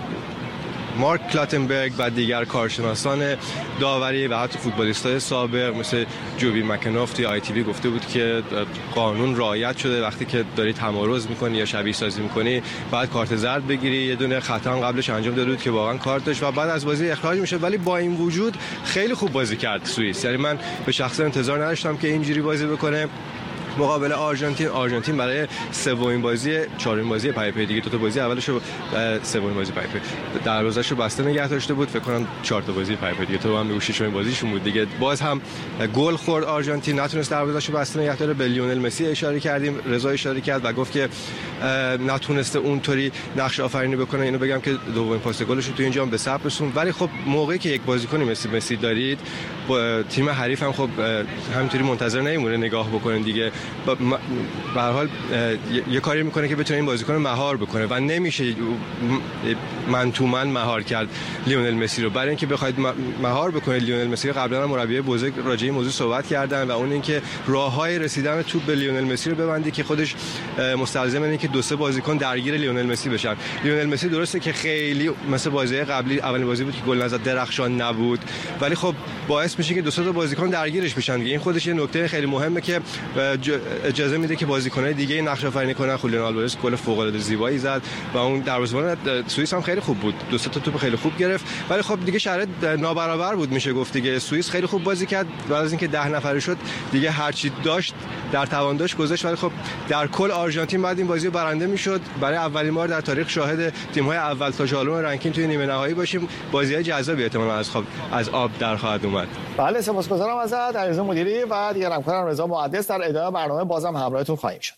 مارک کلاتنبرگ و دیگر کارشناسان داوری و حتی فوتبالیستای سابق مثل جوبی مکناف توی ITV گفته بود که قانون رعایت شده، وقتی که داری تمارض میکنی یا شبیه سازی میکنی بعد کارت زرد بگیری. یه دونه خطا قبلش انجام داده بود که واقعا کارت داشت و بعد از بازی اخراج میشه، ولی با این وجود خیلی خوب بازی کرد سوئیس. یعنی من به شخصه انتظار نداشتم که اینجوری بازی بکنه مقابل آرژانتین برای سومین بازی، چهارمین بازی پی دیگه، دو تا بازی اولشو سومین بازی پی دروازه‌شو بسته نگه داشته بود، فکر کنم 4 تا بازی پی دیگه تو هم میگوش شومین بازیشون بود دیگه. باز هم گل خورد آرژانتین، نتونست دروازه‌شو بسته نگه داره. به لیونل مسی اشاره کردیم، رضا اشاره کرد و گفت که نتونسته اونطوری نقش آفرینی بکنه. اینو بگم که دومین پاس گلش رو تو اینجا به ثبت رسوند، ولی خب موقعی که یک بازیکنی مسی دارید با تیم حریف هم خب همینطوری منتظر نمیمونه نگاه بکنین دیگه. به هر حال یه کاری میکنه که بتونه این بازیکن مهار بکنه و نمیشه من تو من مهار کرد لیونل مسی رو. برای اینکه بخواید مهار بکنید لیونل مسی رو، قبلا مربی بزرگ راجع به این موضوع صحبت کردن و اون اینکه راههای رسیدن توپ به لیونل مسی رو ببندی که خودش مستلزم اینه که دو سه بازیکن درگیر لیونل مسی بشن. لیونل مسی درسته که خیلی مثل بازی قبلی، اولین بازی بود که گل نزد، درخشان نبود، ولی خب باعث میشه که دو سه تا بازیکن درگیرش بشن. این خودش یه نکته خیلی مهمه که اجازه میده که بازیکن‌های دیگه نقش آفرینی کنن. خولیان آلوارز گل فوق‌العاده زیبایی زد و اون دروازه‌بان سوئیس هم خیلی خوب بود، دو سه تا توپ خیلی خوب گرفت، ولی خب دیگه شرایط نابرابر بود میشه گفت دیگه. سوئیس خیلی خوب بازی کرد، بعد از اینکه 10 نفره شد دیگه هر چی داشت در توان داشت گذاشت، ولی خب در کل آرژانتین بعد این بازی رو برنده میشد. برای اولین بار در تاریخ شاهد تیم‌های اول تا چهارم رنکینگ توی نیمه نهایی باشیم. بازی‌های جذابی احتمالاً از آب در خواهد اومد. بله، سپاسگزارم ازت علیرضا مدیری و دیگر همکارم رضا مقدس. در ادامه برنامه بازم همراهتون خواهیم شد.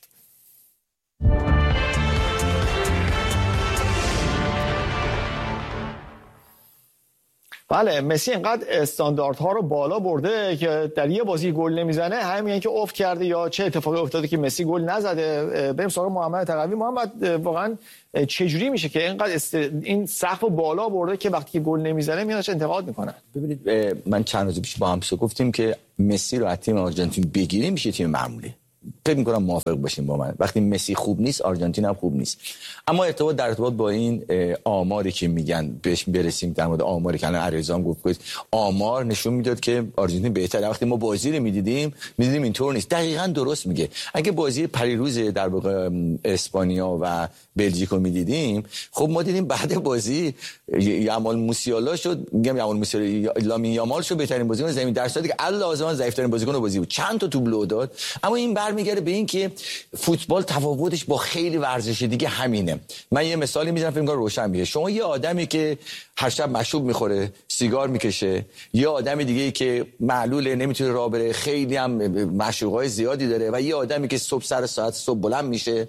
بله، مسی اینقدر استانداردها رو بالا برده که در یه بازی گل نمیزنه، همه میگن که افت کرده یا چه اتفاقی افتاده که مسی گل نزده. بریم سراغ محمد تقوی. محمد، واقعا چجوری میشه که اینقدر این سقف بالا برده که وقتی گل نمیزنه میانش انتقاد میکنن؟ ببینید، من چند روز پیش با هم گفتیم که مسی رو از تیم آرژانتین بگیریم میشه تیم معمولی. فکر می‌کنم موافق باشیم با من. وقتی مسی خوب نیست، آرژانتین هم خوب نیست. اما در ارتباط با این آماری که میگن بهش برسیم، در مورد آماری که الان علیرضا هم گفت، آمار نشون میداد که آرژانتین بهتره. وقتی ما بازی رو میدیدیم اینطور نیست. دقیقاً درست میگه. اگه بازی پریروز در واقع اسپانیا و بلژیک رو میدیدیم، خب ما دیدیم بعد بازی یامال موسیالا شد، میگم یامال موسیالا، لامین یامال شد بهترین بازیکن زمین، در صورتی که الازمان ضعیف‌ترین بازیکن بازی بود. چند تا توپ داد. اما این برمیگره به این که فوتبال تفاوتش با خیلی ورزش دیگه همینه. من یه مثالی میزنم فکر کنم روشن میشه. شما یه آدمی که هر شب مشروب میخوره، سیگار میکشه، یه آدم دیگه‌ای که معلوله نمیتونه راه بره، خیلی هم مشروبای زیادی داره، و یه آدمی که صبح سر ساعت صبح بلند میشه،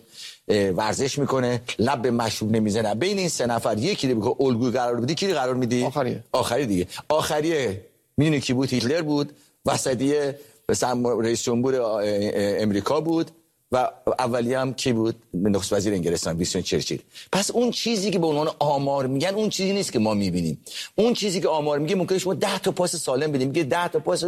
ورزش میکنه، لب به مشروب نمیزنه. بین این سه نفر یکی رو بگو الگوی قرار بدی، کی قرار میدی؟ آخری دیگه. آخریه میدونی کی بود؟ هیتلر بود. وسطیه مثلا رئیس جمهور امریکا بود و اولی هم کی بود؟ نخست وزیر انگلستان، ویستون چرچیل. پس اون چیزی که به عنوان آمار میگن اون چیزی نیست که ما میبینیم. اون چیزی که آمار میگه ممکنه شما 10 تا پاس سالم بدیم، میگه 10 تا پاس 100%،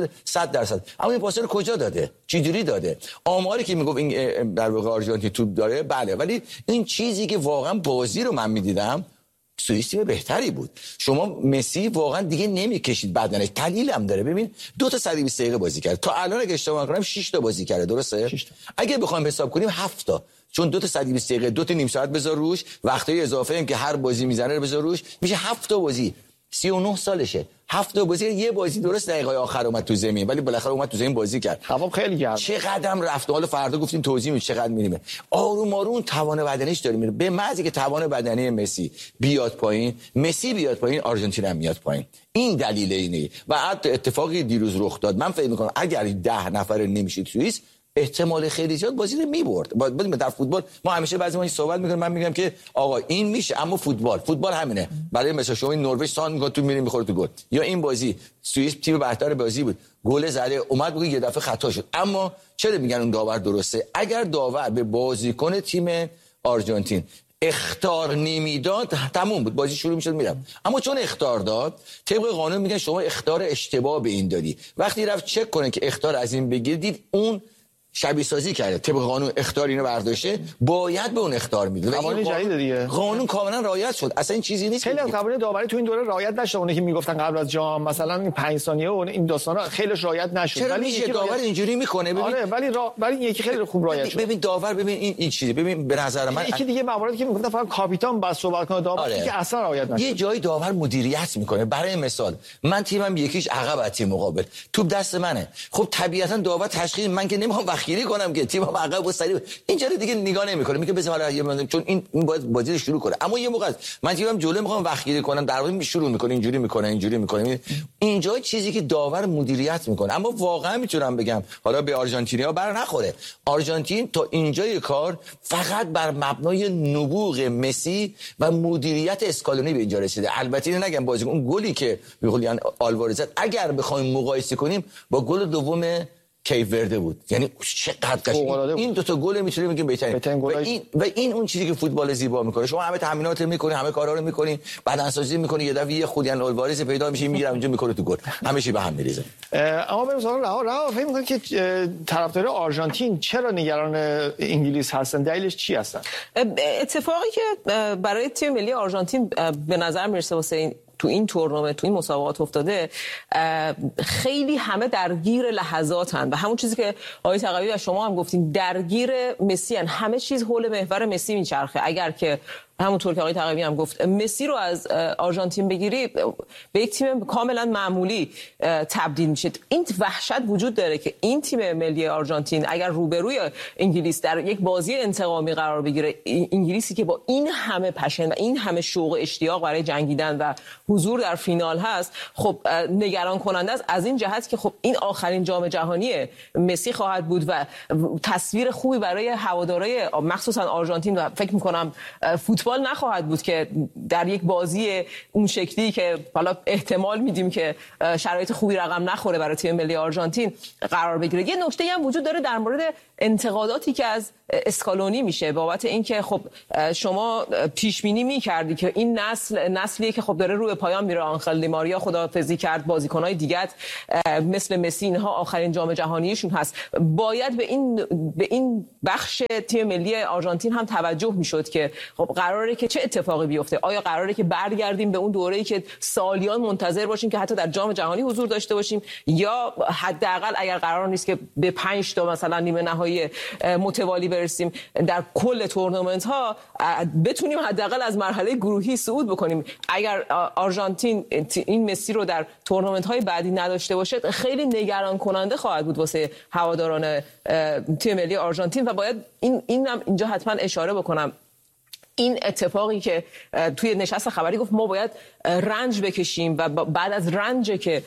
اما این پاس رو کجا داده؟ چه جوری داده؟ آماری که میگفت این در واقع آرژانتین توپ داره، بله، ولی این چیزی که واقعا بازی رو من میدیدم، سوئیس تیم بهتری بود. شما مسی واقعا دیگه نمیکشید بدنش، دلیل هم داره. ببین 2 تا 120 دقیقه بازی کرد، تا الان اگه اشتباه نکنم 6 تا بازی کرده، درسته؟ 6 تا. اگه بخوایم حساب کنیم 7 تا، چون 2 تا 120 دقیقه 2 تا نیم ساعت بذار روش، وقتای اضافه هم که هر بازی میزنه رو بذار روش، میشه 7 تا بازی. 39 سالشه. 7 تا بازی، یه بازی درست دقیقه آخر اومد تو زمین، ولی بالاخره اومد تو زمین بازی کرد. هوا خیلی گرم. چقدر هم رفت. حالا فردا گفتیم توضیح میدیم چقدر میریم. آروم آروم توان بدنیش داره میره. به محض که توان بدنی مسی بیاد پایین، مسی بیاد پایین، آرژانتین هم میاد پایین. این دلیل اینه. و حتی اتفاقی دیروز رخ داد. من فکر می‌کنم اگر 10 نفر نمیشید سوئیس، احتمال خیلی زیاد بازی رو می‌برد. بدون در فوتبال ما همیشه بعضی وقتا صحبت می‌کنیم، من میگم که آقا این میشه، اما فوتبال همینه. برای مثلا شما این نروژ سان میگه تو میری می‌خوره تو گل، یا این بازی سوئیس تیم بهتر بازی بود، گل زده، اومد بگه یه دفعه خطا شد. اما چرا میگن اون داور درسته؟ اگر داور به بازیکن تیم آرژانتین اخطار نمیداد، تموم بود، بازی شروع میشد میرم. اما چون اخطار داد، طبق قانون میگن شما اخطار اشتباه به این دادی. وقتی رفت چک کنه که اخطار از این بگیرید، اون شبیه سازی کرده، طبق قانون اخطار اینو برداشته، باید به اون اختار میده. قانون جدید دیگه، قانون کاملا رعایت شد. اصلا این چیزی نیست. خیلی از قوانین داوری تو این دوره رعایت نشد. اونی که میگفتن قبل از جام مثلا این 5 ثانیه و این داستانا خیلیش رعایت نشد. ولی یکی داور اینجوری میکنه. ببین، آره، ولی یکی خیلی خوب رعایت شد. ببین داور، ببین این چیزی، ببین به نظر من یکی دیگه مواردی که میگفتن فقط کاپیتان بس صحبت کنه داور، آره. که اصلا رعایت نشد. یه جای داور مدیریت میکنه. برای مثال من تیمم یکیش عقب از تیم مقابل، توپ دست منه، خب طبیعتا داور تشخیص، من که نمیخوام وقیری کنم که تیمم عقب و سریع اینجا دیگه نگاه نمیکنه، میگه بذار حالا چون این باید بازی رو شروع کنه. اما یه موقع من تیمم جلو میخوام وقیری کنم، در واقع شروع میکنه اینجوری میکنه. اینجا چیزی که داور مدیریت میکنه. اما واقعا میتونم بگم حالا به آرژانتینیا بر نخوره. آرژانتین تا اینجای کار فقط بر مبنای نبوغ مسی و مدیریت اسکالونی به اینجا رسیده. البته اینو نگم بازیکن اون گلی که به قول آلوارز زد، اگر بخوایم مقایسه کنیم با گل دوم کیپ ورده بود. یعنی چقدر قشنگ این دو تا گل میتونیم بگیم بهترین و این اون چیزی که فوتبال زیبا میکنه. شما همه تمرینات میکنی، همه کارا رو میکنی، بدنسازی میکنی، یه دفعه خولیان الواریز پیدا میشه میگیره اینجا میکنه تو گل، همه چی به هم میریزه. اما بریم سراغ رها. فکر میکنید که طرفدار آرژانتین چرا نگران انگلیس هستن؟ دلیلش چی هستن؟ اتفاقی که برای تیم ملی آرژانتین به نظر میرسه واسه تو این تورنمنت، تو این مسابقات افتاده، خیلی همه درگیر لحظاتن و همون چیزی که آقای تقوی و شما هم گفتین، درگیر مسی ان. همه چیز حول محور مسی میچرخه. اگر که همونطور که آقای تقوی هم گفت مسی رو از آرژانتین بگیری به یک تیم کاملا معمولی تبدیل میشه. این وحشت وجود داره که این تیم ملی آرژانتین اگر روبروی انگلیس در یک بازی انتقامی قرار بگیره، انگلیسی که با این همه پشن و این همه شوق و اشتیاق برای جنگیدن و حضور در فینال هست، خب نگران کننده است از این جهت که خب این آخرین جام جهانی مسی خواهد بود و تصویر خوبی برای هوادارهای مخصوصا آرژانتین و فکر می‌کنم فوتبال نخواهد بود که در یک بازی اون شکلی که حالا احتمال میدیم که شرایط خوبی رقم نخوره برای تیم ملی آرژانتین قرار بگیره. یه نکته هم وجود داره در مورد انتقاداتی که از اسکالونی میشه بابت اینکه خب شما پیش بینی می‌کردی که این نسلیه که خب داره روی پایان میره. آنخل دی ماریا خداحافظی کرد، بازیکن‌های دیگه مثل مسی اینها آخرین جام جهانیشون هست. باید به این بخش تیم ملی آرژانتین هم توجه میشد که خب قراره که چه اتفاقی بیفته. آیا قراره که برگردیم به اون دوره‌ای که سالیان منتظر باشیم که حتی در جام جهانی حضور داشته باشیم، یا حداقل اگر قرار نیست که به 5 تا مثلا نیمه نهایی متوالی برسیم در کل تورنمنت ها، بتونیم حداقل از مرحله گروهی صعود بکنیم. اگر آرژانتین این مسی رو در تورنمنت های بعدی نداشته باشه خیلی نگران کننده خواهد بود واسه هواداران تیم ملی آرژانتین. و باید اینم اینجا حتما اشاره بکنم، این اتفاقی که توی نشست خبری گفت ما باید رنج بکشیم و بعد از رنج که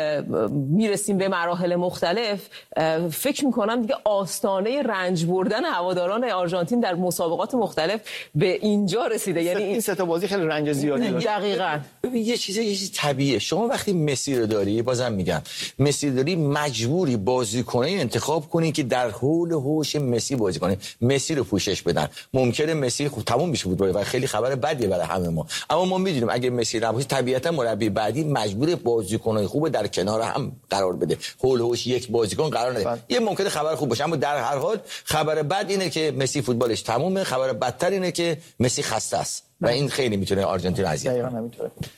میرسیم به مراحل مختلف، فکر میکنم دیگه آستانه رنج بردن هواداران آرژانتین در مسابقات مختلف به اینجا رسیده. یعنی این سه تا بازی خیلی رنج زیادی داشت. دقیقاً. ببین یه چیز طبیعیه. شما وقتی مسی رو داری، بازم میگم مسی داری، مجبوری بازیکنی انتخاب کنی که در حول هوش مسی بازی کنه، مسی رو پوشش بدن. ممکنه مسی خب تموم فوتبال و خیلی خبر بدیه برای همه ما، اما ما میدونیم اگه مسی نباشه طبیعتا مربی بعدی مجبور بازیکنای خوب در کنار هم قرار بده، هول هوش یک بازیکن قرار نده. یه ممکنه خبر خوب باشه، اما در هر حال خبر بد اینه که مسی فوتبالش تمومه، خبر بدتر اینه که مسی خسته است و این خیلی میتونه آرژانتین اذیت کنه.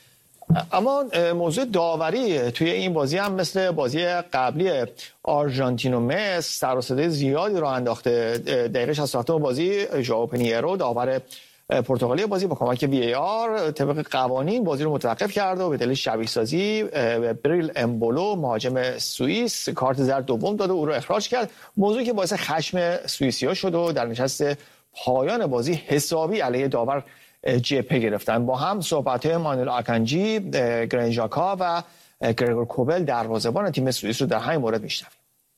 اما موضوع داوری توی این بازی هم مثل بازی قبلی آرژانتین و مصر سر و صدای زیادی رو انداخته. دقیقه 67 بازی ژائو پینیرو داور پرتغالی بازی با کمک VAR طبق قوانین بازی رو متوقف کرد و به دلیل شبیه سازی بریل امبولو مهاجم سوئیس کارت زرد دوم داد و او رو اخراج کرد. موضوعی که باعث خشم سوئیسی‌ها شد و در نشست پایان بازی حسابی علیه داور جبهه گرفتن. با هم صحبت‌های مانوئل آکانجی، گرین ژاکا و گرگور کوبل دروازه‌بان تیم سوئیس رو در همین مورد میشنویم.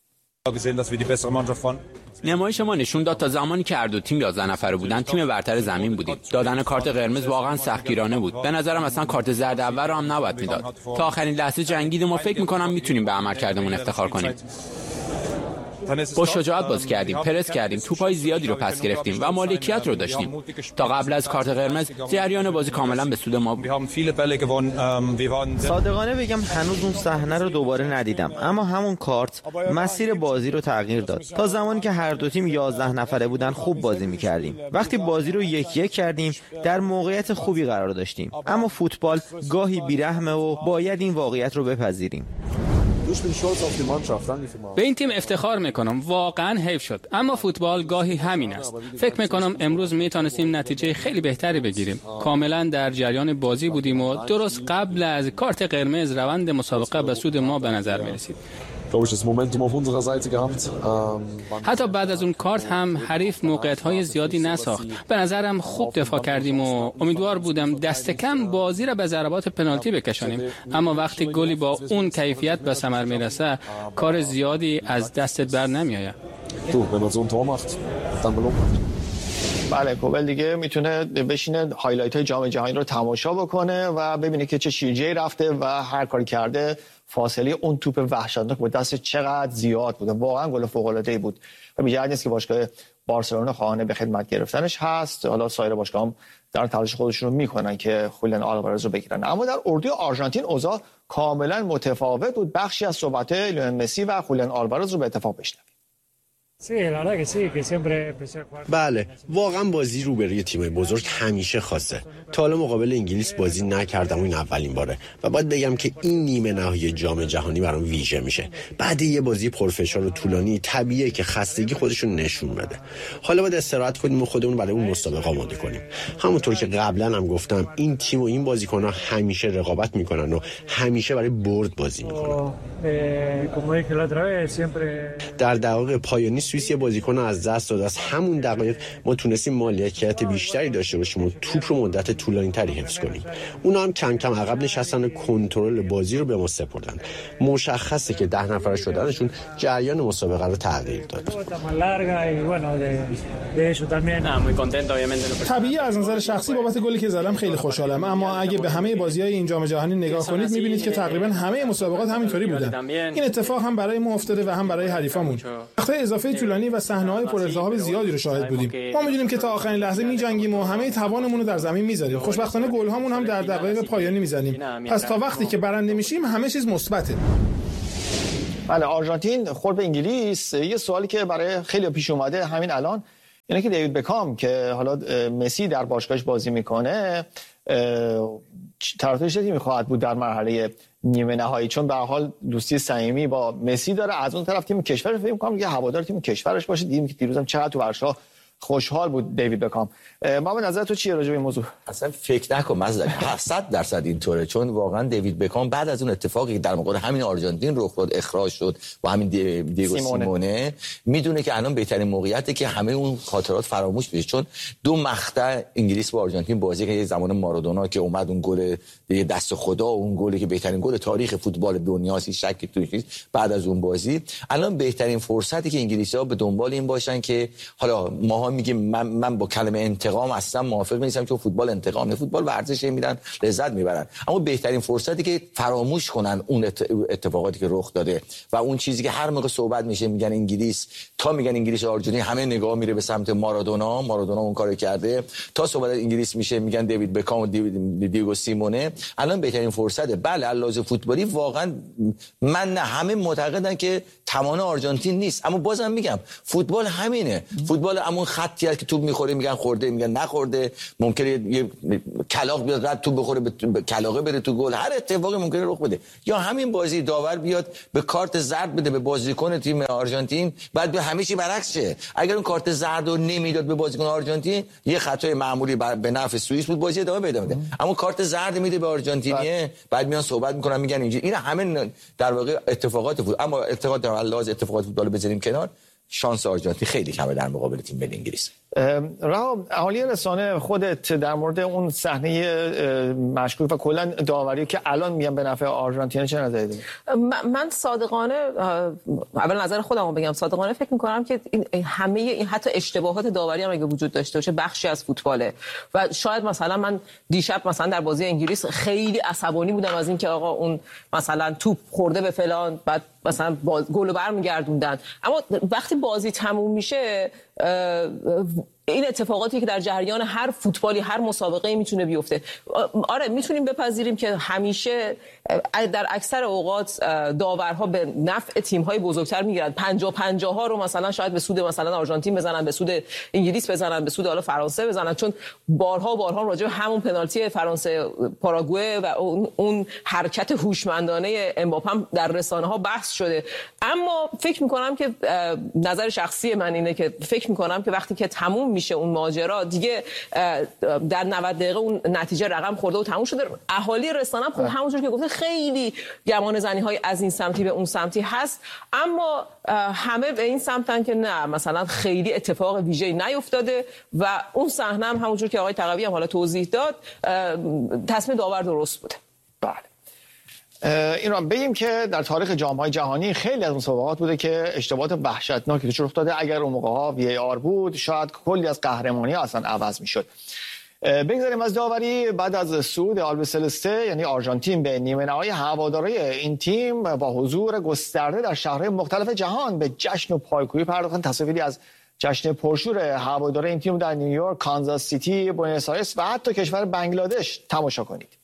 نمایش ما نشون داد تا زمانی که هر دو تیم 11 نفره بودن تیم برتر زمین بودیم. دادن کارت قرمز واقعا سختگیرانه بود. به نظرم اصلا کارت زرد اول رو هم نباید میداد. تا آخرین لحظه جنگیدیم و فکر می‌کنم میتونیم به عملکردمون افتخار کنیم. با شجاعت بازی کردیم، پرس کردیم، توپای زیادی رو پس گرفتیم و مالکیت رو داشتیم. تا قبل از کارت قرمز جریان بازی کاملا به سود ما بود. صادقانه بگم هنوز اون صحنه رو دوباره ندیدم، اما همون کارت مسیر بازی رو تغییر داد. تا زمانی که هر دو تیم 11 نفره بودن خوب بازی می‌کردیم. وقتی بازی رو 1-1 کردیم در موقعیت خوبی قرار داشتیم، اما فوتبال گاهی بی‌رحمه و باید این واقعیت رو بپذیریم. به این تیم افتخار میکنم، واقعا حیف شد، اما فوتبال گاهی همین است. فکر میکنم امروز میتونستیم نتیجه خیلی بهتری بگیریم. کاملا در جریان بازی بودیم و درست قبل از کارت قرمز روند مسابقه به سود ما به نظر میرسید. حتی بعد از اون کارت هم حریف موقعیت‌های زیادی نساخت. به نظرم خوب دفاع کردیم و امیدوار بودم دست کم بازی را به ضربات پنالتی بکشانیم، اما وقتی گلی با اون کیفیت به ثمر میرسه کار زیادی از دستت بر نمیآید. بله کوبل دیگه میتونه بشینه هایلایت های جام جهانی رو تماشا بکنه و ببینه که چه شیرجه‌ای رفته و هر کاری کرده فاصله اون توپ وحشتناک با دست چقدر زیاد بوده. واقعا گل فوق‌العاده‌ای بود و بی‌جای نیست که باشگاه بارسلونا خواهان به خدمت گرفتنش هست. حالا سایر باشگاه‌ها هم در تلاش خودشون رو میکنن که خولیان آلوارز رو بگیرن. اما در اردوی آرژانتین اوضاع کاملا متفاوت بود. بخشی از صحبت لیونل مسی و خولیان آلوارز رو به اتفاق بشنویم. بله، واقعا بازی روبروی تیم‌های بزرگ همیشه خاصه. تا حالا مقابل انگلیس بازی نکردم و این اولین باره و باید بگم که این نیمه نهایی جام جهانی برام ویژه میشه. بعد یه بازی پرفشار و طولانی طبیعیه که خستگی خودشون نشون بده. حالا باید استراحت کنیم و خودمون برای اون مسابقه آماده کنیم. همونطور که قبلا هم گفتم این تیم و این بازیکن‌ها همیشه رقابت میکنن و همیشه برای برد بازی میکنن. در دقایق پایانی سوئیس یه بازیکن از دست داد. از همون دقایق ما تونستیم مالکیت بیشتری داشته باشیم و توپ رو مدت طولانی‌تری حفظ کنیم. اونا هم کم کم عقب نشستن و کنترل بازی رو به ما سپردن. مشخصه که 10 نفره شدنشون جریان مسابقه رو تغییر داد. طبیعی از نظر شخصی بابت گلی که زدم خیلی خوشحالم، اما اگه به همه بازی‌های این جام جهانی نگاه کنید می‌بینید که تقریبا همه مسابقات همینطوری بودن. این اتفاق هم برای ما افتاده و هم برای حریفامون. وقتی اضافه طولانی و صحنه‌های پرالتهاب زیادی رو شاهد بودیم. ما می‌دونیم که تا آخرین لحظه می‌جنگیم و همه توانمون رو در زمین می‌ذاریم. خوشبختانه گل‌هامون هم در دقایق پایانی می‌زنیم. پس تا وقتی که برنده میشیم همه چیز مثبته. بله، آرژانتین خورد به انگلیس. یه سوالی که برای خیلی پیش اومده همین الان اینه که دیوید بکام که حالا مسی در باشگاهش بازی میکنه طرفدارش تیمی خواهد بود در مرحله نیمه نهایی، چون به هر حال دوستی صمیمی با مسی داره. از اون طرف تیم کشورش فکر می‌کنم که هوادار تیم کشورش باشه. دیدیم که دیروز هم چقدر تو ورشا خوشحال بود دیوید بکام. ما به نظر تو چیه راجع به این موضوع؟ اصلا فکر نکن مزدک 100% اینطوره، چون واقعا دیوید بکام بعد از اون اتفاقی که در مقابل همین آرژانتین رخ داد، اخراج شد و همین دیگو سیمونه میدونه که الان بهترین موقعیته که همه اون خاطرات فراموش بشه، چون دو مقطع انگلیس با آرژانتین بازی که زمان مارادونا که اومد اون گل دست خدا، اون گلی که بهترین گل تاریخ فوتبال دنیاست، شکی توش نیست. بعد از اون بازی الان بهترین فرصتی که انگلیسی‌ها به دنبال این باشن که حالا ماها میگیم من با کلمه انتقام اصلا موافق نیستم، چون فوتبال انتقام نه، فوتبال ورزشه، میرن لذت میبرن، اما بهترین فرصتی که فراموش کنن اون اتفاقاتی که رخ داده و اون چیزی که هر موقع صحبت میشه میگن انگلیس، تا میگن انگلیس و آرژانتین همه نگاه میره به سمت مارادونا اون کارو کرده، تا صحبت انگلیس میشه میگن دیوید بکام و دیگو سیمونه. الان بهترین فرصته. بله علاوه فوتبالی واقعا من نه همه معتقدن که توان آرژانتین نیست، اما بازم میگم فوتبال همینه. فوتبال همون خطی است که توپ میخوره میگن خورده، میگن نخورده، ممکنه یه کلاغ بیاد رد توپ بخوره به کلاغه بره تو گل، هر اتفاقی ممکنه رخ بده. یا همین بازی داور بیاد به کارت زرد بده به بازیکن تیم آرژانتین، بعد به همه چی برعکس شه. اگر اون کارت زرد رو نمیداد به بازیکن آرژانتین، یه خطای معمولی به نفع سوئیس بود، بازی ادامه پیدا می‌کرد. اما کارت زرد میده به آرژانتینیه، بعد میان صحبت میکنن میگن اینجوری. این همه در واقع اتفاقات بود. اما اتفاقات فوتبال بذاریم کنار، شانس آرژانتین خیلی کمه در مقابل تیم ملی انگلیس. رها، اهالی رسانه خودت در مورد اون صحنه مشکوک و کلا داوری که الان میگن به نفع آرژانتین چه نظری داری؟ من صادقانه اول نظر خودمو بگم، صادقانه فکر می‌کنم که همه این حتی اشتباهات داوری هم اگه وجود داشته باشه بخشی از فوتباله و شاید مثلا من دیشب مثلا در بازی انگلیس خیلی عصبانی بودم از اینکه آقا اون مثلا توپ خورده به فلان، بعد مثلا گل برمیگردوندن، اما وقتی بازی تموم میشه این اتفاقاتی که در جریان هر فوتبالی هر مسابقه‌ای میتونه بیفته. آره میتونیم بپذیریم که همیشه در اکثر اوقات داورها به نفع تیم‌های بزرگتر میگیرن، 50-50 ها رو مثلا شاید به سود مثلا آرژانتین بزنن، به سود انگلیس بزنن، به سود حالا فرانسه بزنن، چون بارها راجع به همون پنالتی فرانسه پاراگوئه و اون حرکت هوشمندانه امباپه هم در رسانه‌ها بحث شده. اما فکر می‌کنم که نظر شخصی من اینه که فکر می‌کنم که وقتی که تموم میشه اون ماجرا دیگه در 90 دقیقه اون نتیجه رقم خورده و تموم شده. اهالی رسانه خب همونجور که گفته خیلی گمان زنی‌های از این سمتی به اون سمتی هست، اما همه به این سمتن که نه مثلا خیلی اتفاق ویژه‌ای نیفتاده و اون صحنه هم همونجور که آقای تقوی هم حالا توضیح داد تصمیم داور درست بوده. بله. این رو بگیم که در تاریخ جام‌های جهانی خیلی از مسابقات بوده که اشتباهات وحشتناکی توش رخ داده. اگر اون موقع‌ها VAR بود شاید کلی از قهرمانی اصلا عوض می‌شد. بگذاریم از داوری. بعد از صعود آلبیسلسته یعنی آرژانتین به نیمه نهایی، هواداری این تیم با حضور گسترده در شهرهای مختلف جهان به جشن و پایکوبی پرداختن. تصاویری از جشن پرشور هواداری این تیم در نیویورک، کانزاس سیتی، بوئنوس آیرس و حتی کشور بنگلادش تماشا کنید.